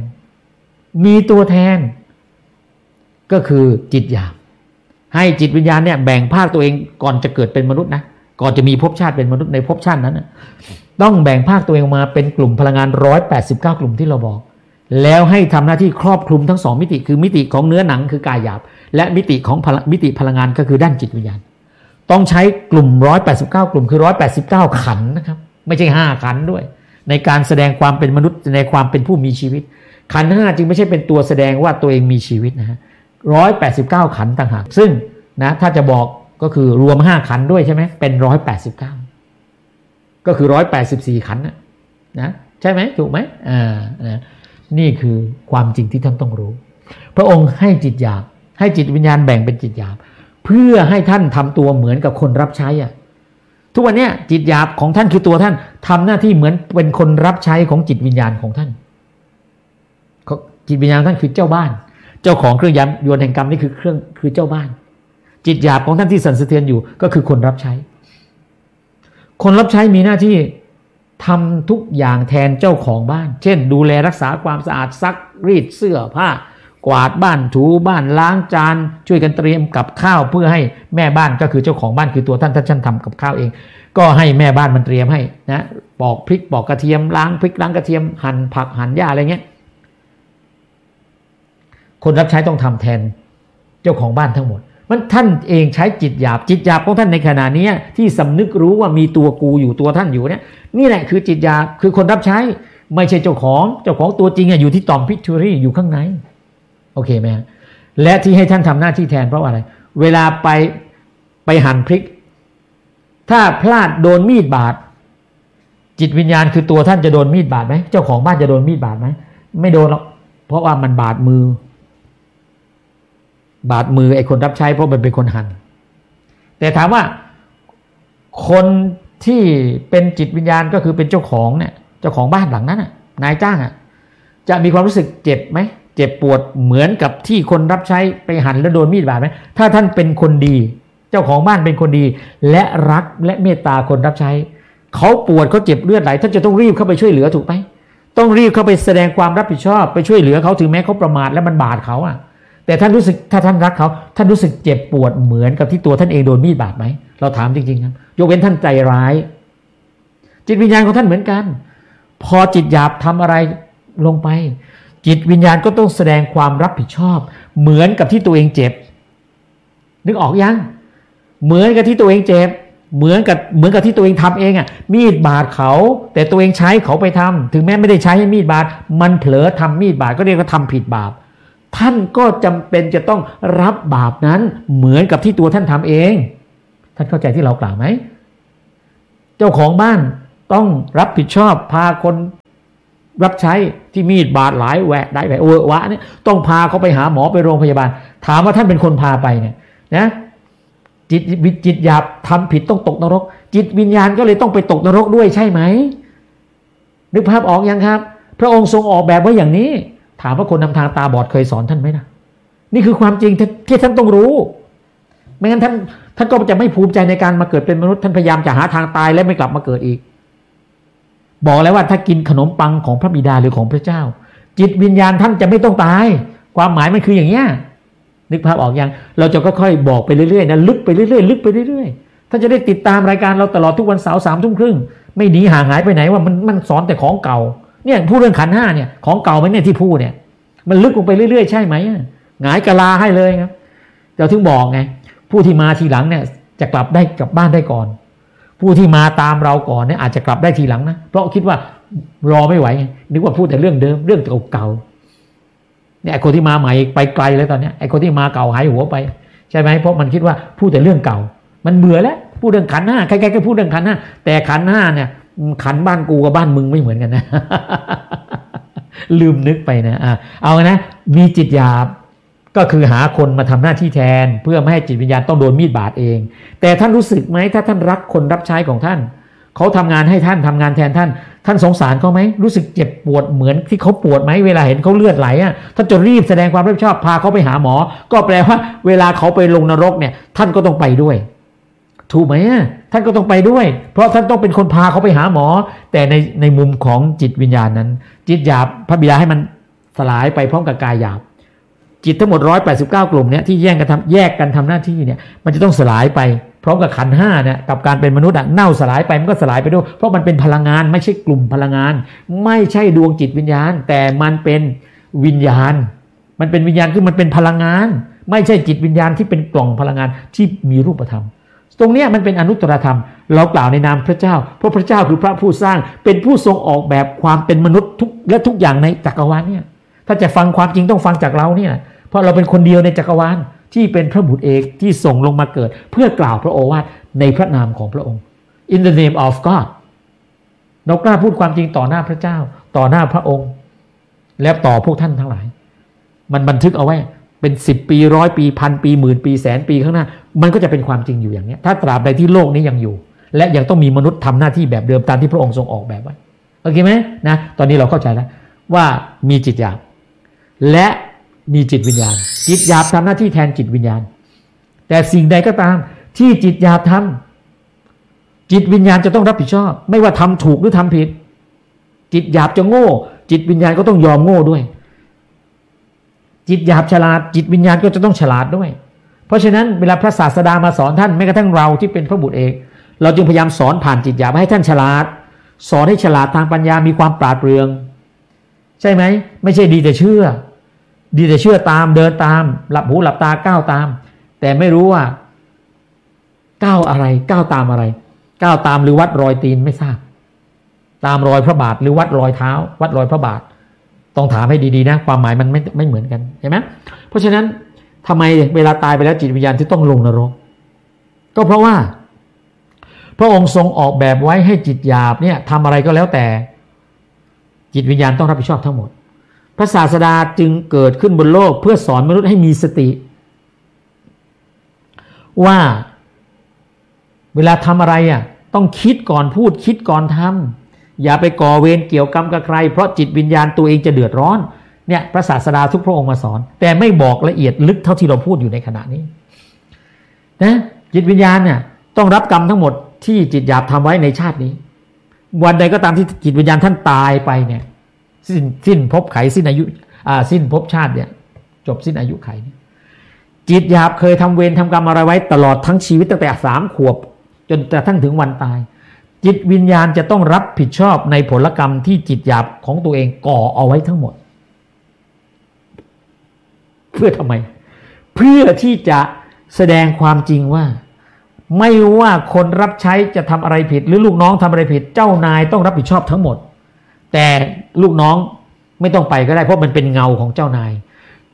ก็คือจิตหยาบให้จิตวิญญาณเนี่ยแบ่งภาคตัวเองก่อนจะเกิดเป็นมนุษย์นะก่อนจะมีภพชาติเป็นมนุษย์ในภพชาตินั้นนะต้องแบ่งภาคตัวเองมาเป็นกลุ่มพลังงาน189กลุ่มที่เราบอกแล้วให้ทำหน้าที่ครอบคลุมทั้ง2มิติคือมิติของเนื้อหนังคือกายหยาบและมิติของมิติพลังงานก็คือด้านจิตวิญญาณต้องใช้กลุ่ม189กลุ่มคือ189ขันธ์นะครับไม่ใช่5ขันธ์ด้วยในการแสดงความเป็นมนุษย์ในความเป็นผู้มีชีวิตขันธ์5จึงไม่ใช่เป็นตัวแสดงว่าตัวเองมีชีวิตนะฮะ189ขันธ์ต่างหากซึ่งนะถ้าจะบอกก็คือรวม5ขันธ์ด้วยใช่ไหมเป็น189ก็คือ184ขันธ์นะใช่ไหมถูกไหมนะนี่คือความจริงที่ท่านต้องรู้พระองค์ให้จิตหยาบให้จิตวิญญาณแบ่งเป็นจิตหยาบเพื่อให้ท่านทำตัวเหมือนกับคนรับใช้ทุกวันนี้จิตหยาบของท่านคือตัวท่านทำหน้าที่เหมือนเป็นคนรับใช้ของจิตวิญญาณของท่านจิตวิญญาณท่านคือเจ้าบ้านเจ้าของเครื่องยนต์แห่งกรรมนี่คือเจ้าบ้านจิตหยาบของท่านที่สั่นสะเทือนอยู่ก็คือคนรับใช้คนรับใช้มีหน้าที่ทำทุกอย่างแทนเจ้าของบ้านเช่นดูแลรักษาความสะอาดซักรีดเสื้อผ้ากวาดบ้านถูบ้านล้างจานช่วยกันเตรียมกับข้าวเพื่อให้แม่บ้านก็คือเจ้าของบ้านคือตัวท่านทำกับข้าวเองก็ให้แม่บ้านมันเตรียมให้นะปอกพริกปอกกระเทียมล้างพริกล้างกระเทียมหั่นผักหั่นหญ้าอะไรเงี้ยคนรับใช้ต้องทำแทนเจ้าของบ้านทั้งหมดมันท่านเองใช้จิตหยาบของท่านในขณะนี้ที่สำนึกรู้ว่ามีตัวกูอยู่ตัวท่านอยู่เนี่ยนี่แหละคือจิตหยาบคือคนรับใช้ไม่ใช่เจ้าของตัวจริงอยู่ที่ต่อมพิทูรี่อยู่ข้างในโอเคไหมและที่ให้ท่านทำหน้าที่แทนเพราะอะไรเวลาไปหั่นพริกถ้าพลาดโดนมีดบาดจิตวิญญาณคือตัวท่านจะโดนมีดบาดไหมเจ้าของบ้านจะโดนมีดบาดไหมไม่โดนหรอกเพราะว่ามันบาดมือไอ้คนรับใช้เพราะมันเป็นคนหั่นแต่ถามว่าคนที่เป็นจิตวิญญาณก็คือเป็นเจ้าของเนี่ยเจ้าของบ้านหลังนั้นนายจ้างจะมีความรู้สึกเจ็บไหมเจ็บปวดเหมือนกับที่คนรับใช้ไปหั่นแล้วโดนมีดบาดไหมถ้าท่านเป็นคนดีเจ้าของบ้านเป็นคนดีและรักและเมตตาคนรับใช้เขาปวดเขาเจ็บเลือดไหลท่านจะต้องรีบเข้าไปช่วยเหลือถูกไหมต้องรีบเข้าไปแสดงความรับผิดชอบไปช่วยเหลือเขาถึงแม้เขาประมาทและมันบาดเขาแต่ท่านรู้สึกถ้าท่านรักเขาท่านรู้สึกเจ็บปวดเหมือนกับที่ตัวท่านเองโดนมีดบาดไหมเราถามจริงๆครับยกเว้นท่านใจร้ายจิตวิญญาณของท่านเหมือนกันพอจิตหยาบทำอะไรลงไปจิตวิญญาณก็ต้องแสดงความรับผิดชอบเหมือนกับที่ตัวเองเจ็บนึกออกยังเหมือนกับที่ตัวเองเจ็บเหมือนกับที่ตัวเองทำเองมีดบาดเขาแต่ตัวเองใช้เขาไปทำถึงแม้ไม่ได้ใช้ให้มีดบาดมันเผลอทำมีดบาดก็เรียกว่าทำผิดบาปท่านก็จำเป็นจะต้องรับบาปนั้นเหมือนกับที่ตัวท่านทำเองท่านเข้าใจที่เรากล่าวไหมเจ้าของบ้านต้องรับผิดชอบพาคนรับใช้ที่มีดบาดหลายแหวะได้แหวะวะเนี่ยต้องพาเขาไปหาหมอไปโรงพยาบาลถามว่าท่านเป็นคนพาไปเนี่ยนะจิตหยาบทำผิดต้องตกนรกจิตวิญญาณก็เลยต้องไปตกนรกด้วยใช่ไหมนึกภาพออกยังครับพระองค์ทรงออกแบบไว้อย่างนี้ถามว่าคนนำทางตาบอดเคยสอนท่านไหมนะนี่คือความจริงที่ท่านต้องรู้ไม่งั้นท่านก็จะไม่ภูมิใจในการมาเกิดเป็นมนุษย์ท่านพยายามจะหาทางตายและไม่กลับมาเกิดอีกบอกแล้วว่าถ้ากินขนมปังของพระบิดาหรือของพระเจ้าจิตวิญญาณท่านจะไม่ต้องตายความหมายมันคืออย่างเงี้ยนึกภาพออกยังเราจะค่อยๆบอกไปเรื่อยๆนะลึกไปเรื่อยๆลึกไปเรื่อยๆท่านจะได้ติดตามรายการเราตลอดทุกวันเสาร์ 21:30 น.ไม่หนีห่างหายไปไหนว่ามันสอนแต่ของเก่าเนี่ยพูดเรื่องขันธ์5เนี่ยของเก่าไหมเนี่ยที่พูดเนี่ยมันลึกลงไปเรื่อยๆใช่ไหมหงายกะลาให้เลยครับเราถึงบอกไงผู้ที่มาทีหลังเนี่ยจะกลับบ้านได้ก่อนผู้ที่มาตามเราก่อนเนี่ยอาจจะกลับได้ทีหลังนะเพราะคิดว่ารอไม่ไหวนึกว่าพูดแต่เรื่องเดิมเรื่องเก่าๆเนี่ยไอ้คนที่มาใหม่ไปไกลแล้วตอนนี้ไอ้คนที่มาเก่าหายหัวไปใช่ไหมเพราะมันคิดว่าพูดแต่เรื่องเก่ามันเบื่อแล้วพูดเรื่องขันธ์5ใครๆก็พูดเรื่องขันธ์5แต่ขันธ์5เนี่ยขันธ์บ้านกูกับบ้านมึงไม่เหมือนกันนะลืมนึกไปนะเอานะมีจิตหยาบก็คือหาคนมาทำหน้าที่แทนเพื่อไม่ให้จิตวิญญาณต้องโดนมีดบาดเองแต่ท่านรู้สึกไหมถ้าท่านรักคนรับใช้ของท่านเขาทำงานให้ท่านทำงานแทนท่านสงสารเขาไหมรู้สึกเจ็บปวดเหมือนที่เขาปวดไหมเวลาเห็นเขาเลือดไหลท่านจะรีบแสดงความรับผิดชอบพาเขาไปหาหมอก็แปลว่าเวลาเขาไปลงนรกเนี่ยท่านก็ต้องไปด้วยถูกไหมท่านก็ต้องไปด้วยเพราะท่านต้องเป็นคนพาเขาไปหาหมอแต่ในมุมของจิตวิญญาณนั้นจิตหยาบพระบิดาให้มันสลายไปพร้อมกับกายหยาบจิตทั้งหมด189กลุ่มเนี่ยที่แยกกันทำหน้าที่เนี่ยมันจะต้องสลายไปพร้อมกับขันธ์5เนี่ยกับการเป็นมนุษย์เน่าสลายไปมันก็สลายไปด้วยเพราะมันเป็นพลังงานไม่ใช่กลุ่มพลังงานไม่ใช่ดวงจิตวิญญาณแต่มันเป็นวิญญาณมันเป็นวิญญาณคือมันเป็นพลังงานไม่ใช่จิตวิญญาณที่เป็นกล่องพลังงานที่มีรูปธรรมตรงนี้มันเป็นอนุตตรธรรมเรากล่าวในนามพระเจ้าเพราะพระเจ้าคือพระผู้สร้างเป็นผู้ทรงออกแบบความเป็นมนุษย์ทุกอย่างในจักรวาลเนี่ยถ้าจะฟังความจริงต้องฟังจากเราเนี่ยเพราะเราเป็นคนเดียวในจักรวาลที่เป็นพระบุตรเอกที่ส่งลงมาเกิดเพื่อกล่าวพระโอวาทในพระนามของพระองค์ in the name of God เรากล้าพูดความจริงต่อหน้าพระเจ้าต่อหน้าพระองค์และต่อพวกท่านทั้งหลายมันบันทึกเอาไว้เป็น10 ปี100 ปี1,000 ปี10,000 ปี100,000 ปีข้างหน้ามันก็จะเป็นความจริงอยู่อย่างนี้ถ้าตราบใดที่โลกนี้ยังอยู่และยังต้องมีมนุษย์ทำหน้าที่แบบเดิมตามที่พระองค์ทรงออกแบบไว้โอเคไหมนะตอนนี้เราเข้าใจแล้วว่ามีจิตหยาบและมีจิตวิญญาณจิตหยาบทำหน้าที่แทนจิตวิญญาณแต่สิ่งใดก็ตามที่จิตหยาบทำจิตวิญญาณจะต้องรับผิดชอบไม่ว่าทำถูกหรือทำผิดจิตหยาบจะโง่จิตวิญญาณก็ต้องยอมโง่ด้วยจิตหยาบฉลาดจิตวิญญาณก็จะต้องฉลาดด้วยเพราะฉะนั้นเวลาพระศาสดามาสอนท่านแม้กระทั่งเราที่เป็นพระบุตรเอกเราจึงพยายามสอนผ่านจิตหยาบให้ท่านฉลาดสอนให้ฉลาดทางปัญญามีความปราดเปรื่องใช่ไหมไม่ใช่ดีแต่เชื่อตามเดินตามหลับหูหลับตาก้าวตามแต่ไม่รู้ว่าก้าวอะไรก้าวตามอะไรก้าวตามหรือวัดรอยตีนไม่ทราบตามรอยพระบาทหรือวัดรอยเท้าวัดรอยพระบาทต้องถามให้ดีๆนะความหมายมันไม่เหมือนกันเห็นไหมเพราะฉะนั้นทำไมเวลาตายไปแล้วจิตวิญญาณที่ต้องลงนรกก็เพราะว่าพระองค์ทรงออกแบบไว้ให้จิตหยาบเนี่ยทำอะไรก็แล้วแต่จิตวิญญาณต้องรับผิดชอบทั้งหมดพระศาสดาจึงเกิดขึ้นบนโลกเพื่อสอนมนุษย์ให้มีสติว่าเวลาทำอะไรต้องคิดก่อนพูดคิดก่อนทำอย่าไปก่อเวรเกี่ยวกรรมกับใครเพราะจิตวิญญาณตัวเองจะเดือดร้อนเนี่ยพระศาสดาทุกพระองค์มาสอนแต่ไม่บอกละเอียดลึกเท่าที่เราพูดอยู่ในขณะนี้นะจิตวิญญาณเนี่ยต้องรับกรรมทั้งหมดที่จิตหยาบทำไว้ในชาตินี้วันใดก็ตามที่จิตวิญญาณท่านตายไปเนี่ยสิ้นภพไขสิ้นอายุสิ้นภพชาติเนี่ยจบสิ้นอายุไขจิตหยาบเคยทำเวรทำกรรมอะไรไว้ตลอดทั้งชีวิตตั้งแต่3 ขวบจนกระทั่งถึงวันตายจิตวิญญาณจะต้องรับผิดชอบในผลกรรมที่จิตหยาบของตัวเองก่อเอาไว้ทั้งหมดเพื่อทำไมเพื่อที่จะแสดงความจริงว่าไม่ว่าคนรับใช้จะทำอะไรผิดหรือลูกน้องทำอะไรผิดเจ้านายต้องรับผิดชอบทั้งหมดแต่ลูกน้องไม่ต้องไปก็ได้เพราะมันเป็นเงาของเจ้านาย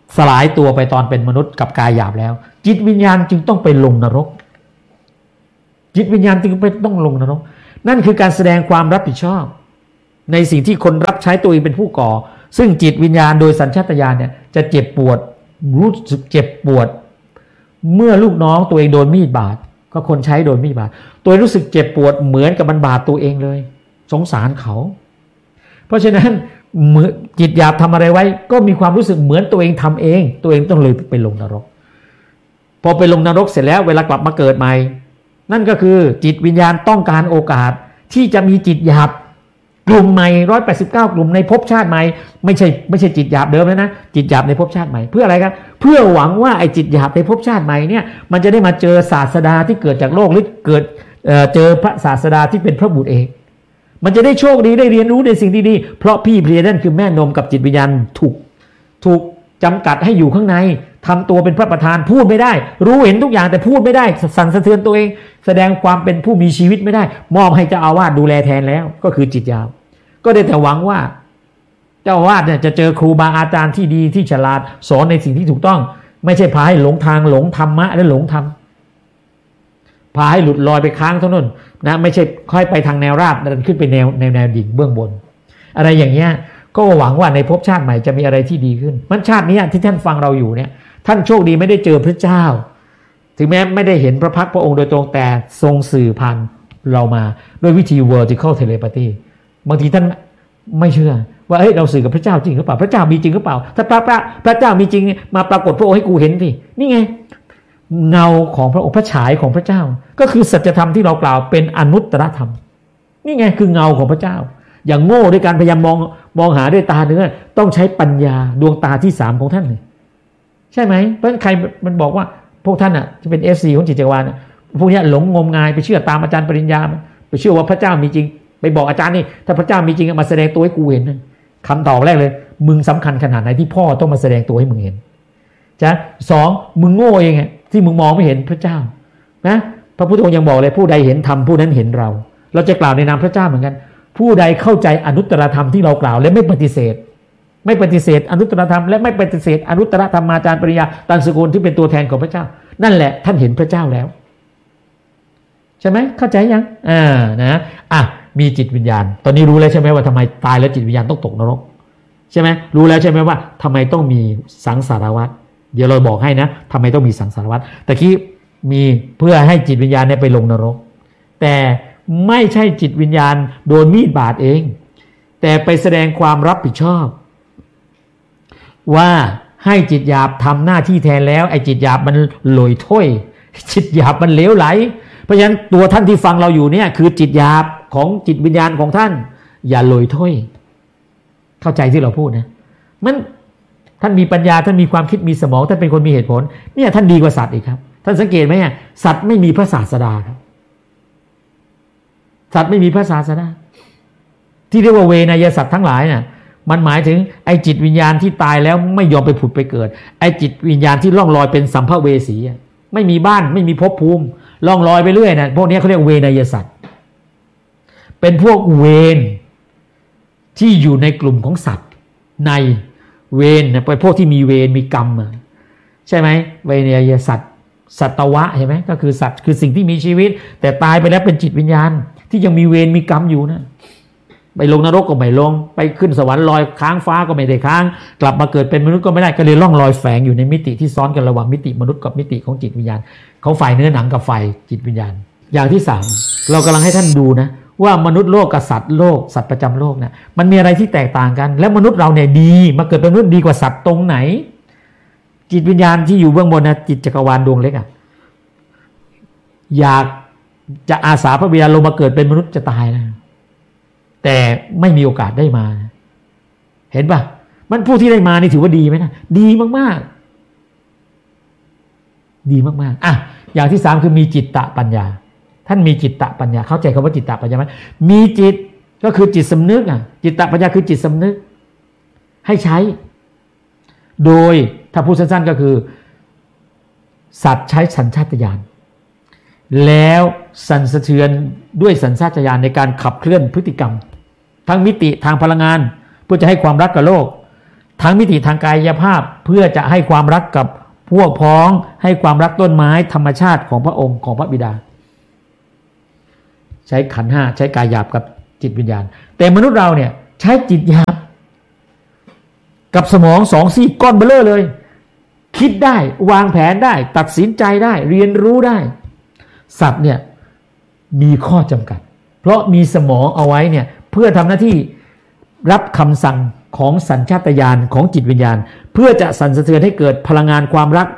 สลายตัวไปตอนเป็นมนุษย์กับกายหยาบแล้วจิตวิญญาณจึงต้องไปลงนรกจิตวิญญาณจึงต้องลงนรกนั่นคือการแสดงความรับผิดชอบในสิ่งที่คนรับใช้ตัวเองเป็นผู้ก่อซึ่งจิตวิญญาณโดยสัญชาตญาณเนี่ยจะเจ็บปวดรู้สึกเจ็บปวดเมื่อลูกน้องตัวเองโดนมีดบาดก็คนใช้โดนมีดบาดตัวรู้สึกเจ็บปวดเหมือนกับมันบาดตัวเองเลยสงสารเขาเพราะฉะนั้นจิตหยาบทำอะไรไว้ก็มีความรู้สึกเหมือนตัวเองทำเองตัวเองต้องเลยไปลงนรกพอไปลงนรกเสร็จแล้วเวลากลับมาเกิดใหม่นั่นก็คือจิตวิญญาณต้องการโอกาสที่จะมีจิตหยาบกลุ่มใหม่189กลุ่มในภพชาติใหม่ไม่ใช่จิตหยาบเดิมแล้วนะจิตหยาบในภพชาติใหม่เพื่ออะไรครับเพื่อหวังว่าไอ้จิตหยาบในภพชาติใหม่เนี่ยมันจะได้มาเจอศาสดาที่เกิดจากโลกหรือเกิดเจอพระศาสดาที่เป็นพระบุตรเองมันจะได้โชคดีได้เรียนรู้ในสิ่งดีๆเพราะพี่เพลียนั่นคือแม่นมกับจิตวิญญาณถูกจำกัดให้อยู่ข้างในทำตัวเป็นพระประธานพูดไม่ได้รู้เห็นทุกอย่างแต่พูดไม่ได้สั่นสะเทือนตัวเองแสดงความเป็นผู้มีชีวิตไม่ได้มอบให้เจ้าอาวาสดูแลแทนแล้วก็คือจิตหยาบก็ได้แต่หวังว่าเจ้าอาวาสเนี่ยจะเจอครูบาอาจารย์ที่ดีที่ฉลาดสอนในสิ่งที่ถูกต้องไม่ใช่พาให้หลงทางหลงธรรมะและหลงธรรมพาให้หลุดลอยไปค้างเท่านั้นนะไม่ใช่ค่อยไปทางแนวราบเดินขึ้นไปแนวดิ่งเบื้องบนอะไรอย่างเงี้ยก็หวังว่าในภพชาติใหม่จะมีอะไรที่ดีขึ้นมันชาตินี้ที่ท่านฟังเราอยู่เนี่ยท่านโชคดีไม่ได้เจอพระเจ้าถึงแม้ไม่ได้เห็นพระพักตร์พระองค์โดยตรงแต่ทรงสื่อผ่านเรามาด้วยวิธี vertical telepathy บางทีท่านไม่เชื่อว่าเฮ้ยเราสื่อกับพระเจ้าจริงหรือเปล่าพระเจ้ามีจริงหรือเปล่าถ้าพระเจ้ามีจริงมาปรากฏพระองค์ให้กูเห็นสินี่ไงเงาของพระองค์พระฉายของพระเจ้าก็คือสัจธรรมที่เรากล่าวเป็นอนุตตรธรรมนี่ไงคือเงาของพระเจ้าอย่างโง่ด้วยการพยายามมองหาด้วยตาเนื้อต้องใช้ปัญญาดวงตาที่3ของท่านเลยใช่ไหมเพราะใครมันบอกว่าพวกท่านอ่ะจะเป็น FC ของจิตจักรวาลพวกนี้หลงงมงายไปเชื่อตามอาจารย์ปริญญาไปเชื่อว่าพระเจ้ามีจริงไปบอกอาจารย์นี่ถ้าพระเจ้ามีจริงมาแสดงตัวให้กูเห็นคำตอบแรกเลยมึงสำคัญขนาดไหนที่พ่อต้องมาแสดงตัวให้มึงเห็นจ้ะ2มึงโง่เองที่มึงมองไม่เห็นพระเจ้านะพระพุทธองค์ยังบอกเลยผู้ใดเห็นธรรมผู้นั้นเห็นเราจะกล่าวในนามพระเจ้าเหมือนกันผู้ใดเข้าใจอนุตตรธรรมที่เรากล่าวและไม่ปฏิเสธอนุตตรธรรมและไม่ปฏิเสธอนุตตรธรรมาจารย์ปริญญาตันสกุลที่เป็นตัวแทนของพระเจ้านั่นแหละท่านเห็นพระเจ้าแล้วใช่ไหมเข้าใจยังนะมีจิตวิญญาณตอนนี้รู้แล้วใช่ไหมว่าทำไมตายแล้วจิตวิญญาณต้องตกนรกใช่ไหมรู้แล้วใช่ไหมว่าทำไมต้องมีสังสารวัฏเดี๋ยวเราบอกให้นะทำไมต้องมีสังสารวัฏแต่ที่มีเพื่อให้จิตวิญญาณเนี่ยไปลงนรกแต่ไม่ใช่จิตวิญญาณโดนมีดบาดเองแต่ไปแสดงความรับผิดชอบว่าให้จิตหยาบทำหน้าที่แทนแล้วไอ้จิตหยาบมันลอยถ้วยจิตหยาบมันเหลวไหลเพราะฉะนั้นตัวท่านที่ฟังเราอยู่เนี่ยคือจิตหยาบของจิตวิญญาณของท่านอย่าลอยถ้วยเข้าใจที่เราพูดนะมันท่านมีปัญญาท่านมีความคิดมีสมองท่านเป็นคนมีเหตุผลเนี่ยท่านดีกว่าสัตว์อีกครับท่านสังเกตไหมสัตว์ไม่มีพระศาสดาครับสัตว์ไม่มีพระศาสดาที่เรียกว่าเวนยสัตว์ทั้งหลายน่ะมันหมายถึงไอ้จิตวิญญาณที่ตายแล้วไม่ยอมไปผุดไปเกิดไอ้จิตวิญญาณที่ล่องลอยเป็นสัมภเวสีไม่มีบ้านไม่มีภพภูมิล่องลอยไปเรื่อยนะพวกนี้เขาเรียกเวนยสัตว์เป็นพวกเวนที่อยู่ในกลุ่มของสัตว์ในเวนเป็นพวกที่มีเวรมีกรรมใช่ไหมเวนยสัตว์สัตวะเห็นไหมก็คือสัตว์คือสิ่งที่มีชีวิตแต่ตายไปแล้วเป็นจิตวิญญาณที่ยังมีเวรมีกรรมอยู่นะไปลงนรกก็ไม่ลงไปขึ้นสวรรค์ลอยค้างฟ้าก็ไม่ได้ค้างกลับมาเกิดเป็นมนุษย์ก็ไม่ได้ก็เลยล่องลอยแฝงอยู่ในมิติที่ซ้อนกันระหว่างมิติมนุษย์กับมิติของจิตวิญญาณของฝ่ายเนื้อหนังกับฝ่ายจิตวิญญาณอย่างที่3เรากำลังให้ท่านดูนะว่ามนุษย์โลกกับสัตว์โลกสัตว์ประจำโลกเนี่ยมันมีอะไรที่แตกต่างกันแล้วมนุษย์เราเนี่ยดีมาเกิดเป็นมนุษย์ดีกว่าสัตว์ตรงไหนจิตวิญญาณที่อยู่เบื้องบนนะจิตจักรวาลดวงเล็กอยากจะอาสาพระบิดาลงมาเกิดเป็นมนุษย์จะตายนะแต่ไม่มีโอกาสได้มาเห็นป่ะมันผู้ที่ได้มานี่ถือว่าดีไหมนะดีมากๆดีมากๆอย่างที่3คือมีจิตตปัญญาท่านมีจิตตปัญญาเข้าใจคำว่าจิตตปัญญาไหมมีจิตก็คือจิตสำนึกจิตตปัญญาคือจิตสำนึกให้ใช้โดยถ้าพูดสั้นๆก็คือสัตว์ใช้สัญชาตญาณแล้วสั่นสะเทือนด้วยสัญชาตญาณในการขับเคลื่อนพฤติกรรมทั้งมิติทางพลังงานเพื่อจะให้ความรักกับโลกทั้งมิติทางกายภาพเพื่อจะให้ความรักกับพวกพ้องให้ความรักต้นไม้ธรรมชาติของพระองค์ของพระบิดาใช้ขันธ์ห้าใช้กายหยาบกับจิตวิญญาณแต่มนุษย์เราเนี่ยใช้จิตหยาบกับสมองสองซี่ก้อนเบ้อเร่อเลยคิดได้วางแผนได้ตัดสินใจได้เรียนรู้ได้สัตว์เนี่ยมีข้อจำกัดเพราะมีสมองเอาไว้เนี่ยเพื่อทำหน้าที่รับคำสั่งของสัญชาตญาณของจิตวิญญาณเพื่อจะสั่นสะเทือนให้เกิดพลังงานความรัก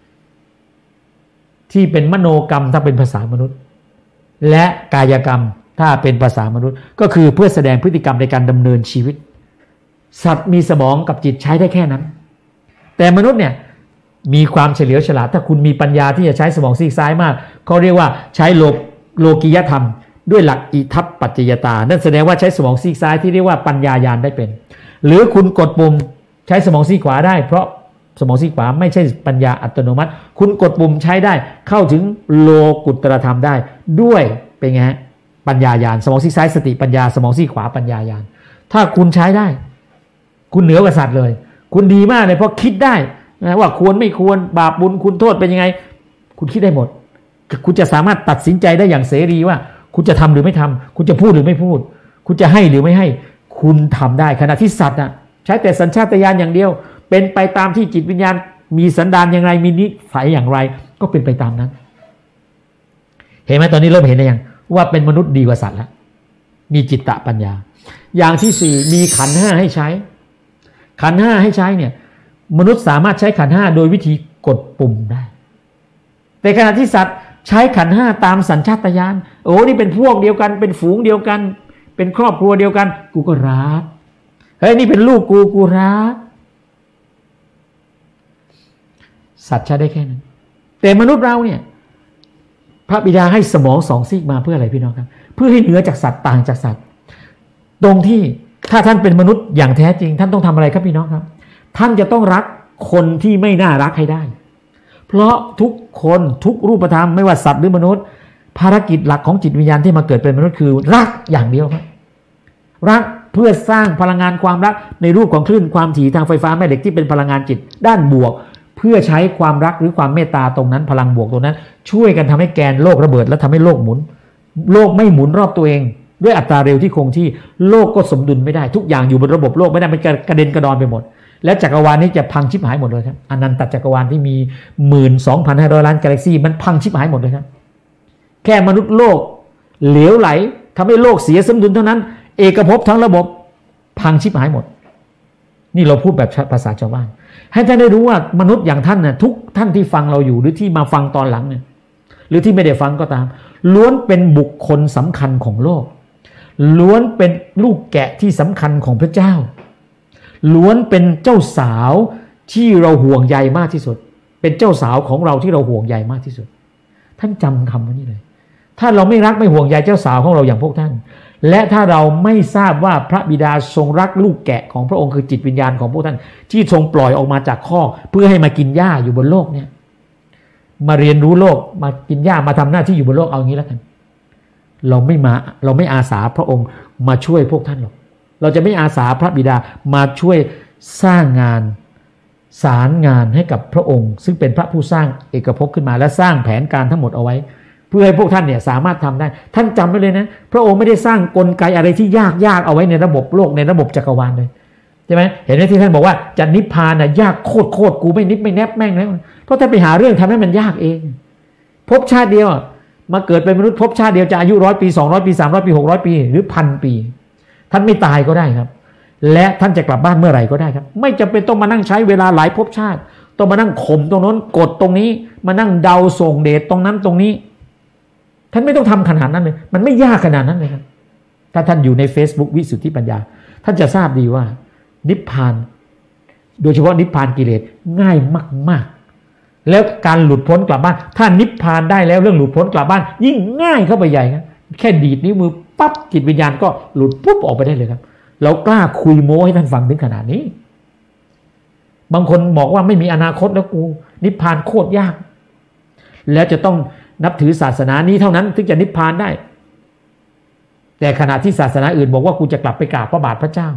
ที่เป็นมโนกรรมถ้าเป็นภาษามนุษย์และกายกรรมถ้าเป็นภาษามนุษย์ก็คือเพื่อแสดงพฤติกรรมในการดำเนินชีวิตสัตว์มีสมองกับจิตใช้ได้แค่นั้นแต่มนุษย์เนี่ยมีความเฉลียวฉลาดถ้าคุณมีปัญญาที่จะใช้สมองซีกซ้ายมากเขาเรียกว่าใช้โลกิยธรรมด้วยหลักอิทัปปัจจยตานั่นแสดงว่าใช้สมองซีกซ้ายที่เรียกว่าปัญญาญาณได้เป็นหรือคุณกดปุ่มใช้สมองซีกขวาได้เพราะสมองซีกขวาไม่ใช่ปัญญาอัตโนมัติคุณกดปุ่มใช้ได้เข้าถึงโลกุตตรธรรมได้ด้วยเป็นไงปัญญาญาณสมองซีกซ้ายสติปัญญาสมองซีกขวาปัญญาญาณถ้าคุณใช้ได้คุณเหนือกว่าสัตว์เลยคุณดีมากเลยเพราะคิดได้นะว่าควรไม่ควรบาปบุญคุณโทษเป็นยังไงคุณคิดได้หมดคุณจะสามารถตัดสินใจได้อย่างเสรีว่าคุณจะทำหรือไม่ทำคุณจะพูดหรือไม่พูดคุณจะให้หรือไม่ให้คุณทำได้ขณะที่สัตว์น่ะใช้แต่สัญชาตญาณอย่างเดียวเป็นไปตามที่จิตวิญญาณมีสันดานอย่างไรมีนิสัยอย่างไรก็เป็นไปตามนั้นเห็นไหมตอนนี้เริ่มเห็นได้ยังว่าเป็นมนุษย์ดีกว่าสัตว์แล้วมีจิตตปัญญาอย่างที่สี่มีขันธ์ห้าให้ใช้ขันธ์ห้าให้ใช้เนี่ยมนุษย์สามารถใช้ขันธ์ห้าโดยวิธีกดปุ่มได้แต่ขณะที่สัตว์ใช้ขันธ์ห้าตามสัญชาตญาณโอ้นี่เป็นพวกเดียวกันเป็นฝูงเดียวกันเป็นครอบครัวเดียวกันกูก็รักเฮ้ยนี่เป็นลูกกูรักสัตว์ใช้ได้แค่นั้นแต่มนุษย์เราเนี่ยพระบิดาให้สมองสองซีกมาเพื่ออะไรพี่น้องครับเพื่อให้เหนือจากสัตว์ต่างจากสัตว์ตรงที่ถ้าท่านเป็นมนุษย์อย่างแท้จริงท่านต้องทำอะไรครับพี่น้องครับท่านจะต้องรักคนที่ไม่น่ารักให้ได้เพราะทุกคนทุกรูปธรรมไม่ว่าสัตว์หรือมนุษย์ภารกิจหลักของจิตวิญญาณที่มาเกิดเป็นมนุษย์คือรักอย่างเดียวครับรักเพื่อสร้างพลังงานความรักในรูปของคลื่นความถี่ทางไฟฟ้าแม่เหล็กที่เป็นพลังงานจิตด้านบวกเพื่อใช้ความรักหรือความเมตตาตรงนั้นพลังบวกตรงนั้นช่วยกันทำให้แกนโลกระเบิดและทำให้โลกหมุนโลกไม่หมุนรอบตัวเองด้วยอัตราเร็วที่คงที่โลกก็สมดุลไม่ได้ทุกอย่างอยู่บนระบบโลกไม่ได้มันกระเด็นกระดอนไปหมดและจักรวาลนี้จะพังชิบหายหมดเลยครับอนันตจักรวาลที่มี 12,500 ล้านกาแล็กซี่มันพังชิบหายหมดเลยครับแค่มนุษย์โลกเหลวไหลทำให้โลกเสียสมดุลเท่านั้นเอกภพทั้งระบบพังชิบหายหมดนี่เราพูดแบบภาษาชาวบ้านให้ท่านได้รู้ว่ามนุษย์อย่างท่านน่ะทุกท่านที่ฟังเราอยู่หรือที่มาฟังตอนหลังเนี่ยหรือที่ไม่ได้ฟังก็ตามล้วนเป็นบุคคลสำคัญของโลกล้วนเป็นลูกแกะที่สำคัญของพระเจ้าล้วนเป็นเจ้าสาวที่เราห่วงใยมากที่สุดเป็นเจ้าสาวของเราที่เราห่วงใยมากที่สุดท่านจำคำนี้เลยถ้าเราไม่รักไม่ห่วงใยเจ้าสาวของเราอย่างพวกท่านและถ้าเราไม่ทราบว่าพระบิดาทรงรักลูกแกะของพระองค์คือจิตวิญญาณของพวกท่านที่ทรงปล่อยออกมาจากคอกเพื่อให้มากินหญ้าอยู่บนโลกเนี่ยมาเรียนรู้โลกมากินหญ้ามาทำหน้าที่อยู่บนโลกเอางี้แล้วกันเราไม่อาสาพระองค์มาช่วยพวกท่านหรอกเราจะไม่อาสาพระบิดามาช่วยสร้างงานสารงานให้กับพระองค์ซึ่งเป็นพระผู้สร้างเอกภพขึ้นมาและสร้างแผนการทั้งหมดเอาไว้เพื่อให้พวกท่านเนี่ยสามารถทำได้ท่านจำไว้เลยนะพระองค์ไม่ได้สร้างกลไกอะไรที่ยากเอาไว้ในระบบโลกในระบบจักรวาลเลยใช่ไหมเห็นไหมที่ท่านบอกว่าจะนิพพานน่ะยากโคตรกูไม่นิพไม่แนบแม่งแล้วเพราะท่านไปหาเรื่องทำให้มันยากเองภพชาติเดียวมาเกิดเป็นมนุษย์ภพชาติเดียวจะอายุ100 ปี200 ปี300 ปี600 ปีหรือ1,000 ปีท่านไม่ตายก็ได้ครับและท่านจะกลับบ้านเมื่อไหร่ก็ได้ครับไม่จำเป็นต้องมานั่งใช้เวลาหลายภพชาติต้องมานั่งข่มตรงนั้นกดตรงนี้มานั่งเดาส่งเดชตรงนั้นตรงนี้ท่านไม่ต้องทำขนาดนั้นเลยมันไม่ยากขนาดนั้นเลยครับถ้าท่านอยู่ใน Facebook วิสุทธิปัญญาท่านจะทราบดีว่านิพพานโดยเฉพาะนิพพานกิเลสง่ายมากๆแล้วการหลุดพ้นกลับบ้านถ้านิพพานได้แล้วเรื่องหลุดพ้นกลับบ้านยิ่งง่ายเข้าไปใหญ่ครับแค่ดีดนิ้วมือปั๊บจิตวิญญาณก็หลุดปุ๊บออกไปได้เลยครับเรากล้าคุยโม้ให้ท่านฟังถึงขนาดนี้บางคนบอกว่าไม่มีอนาคตแล้วกูนิพพานโคตรยากแล้วจะต้องนับถือศาสนานี้เท่านั้นถึงจะนิพพานได้แต่ขณะที่ศาสนาอื่นบอกว่ากูจะกลับไปกราบพระบาทพระเจ้า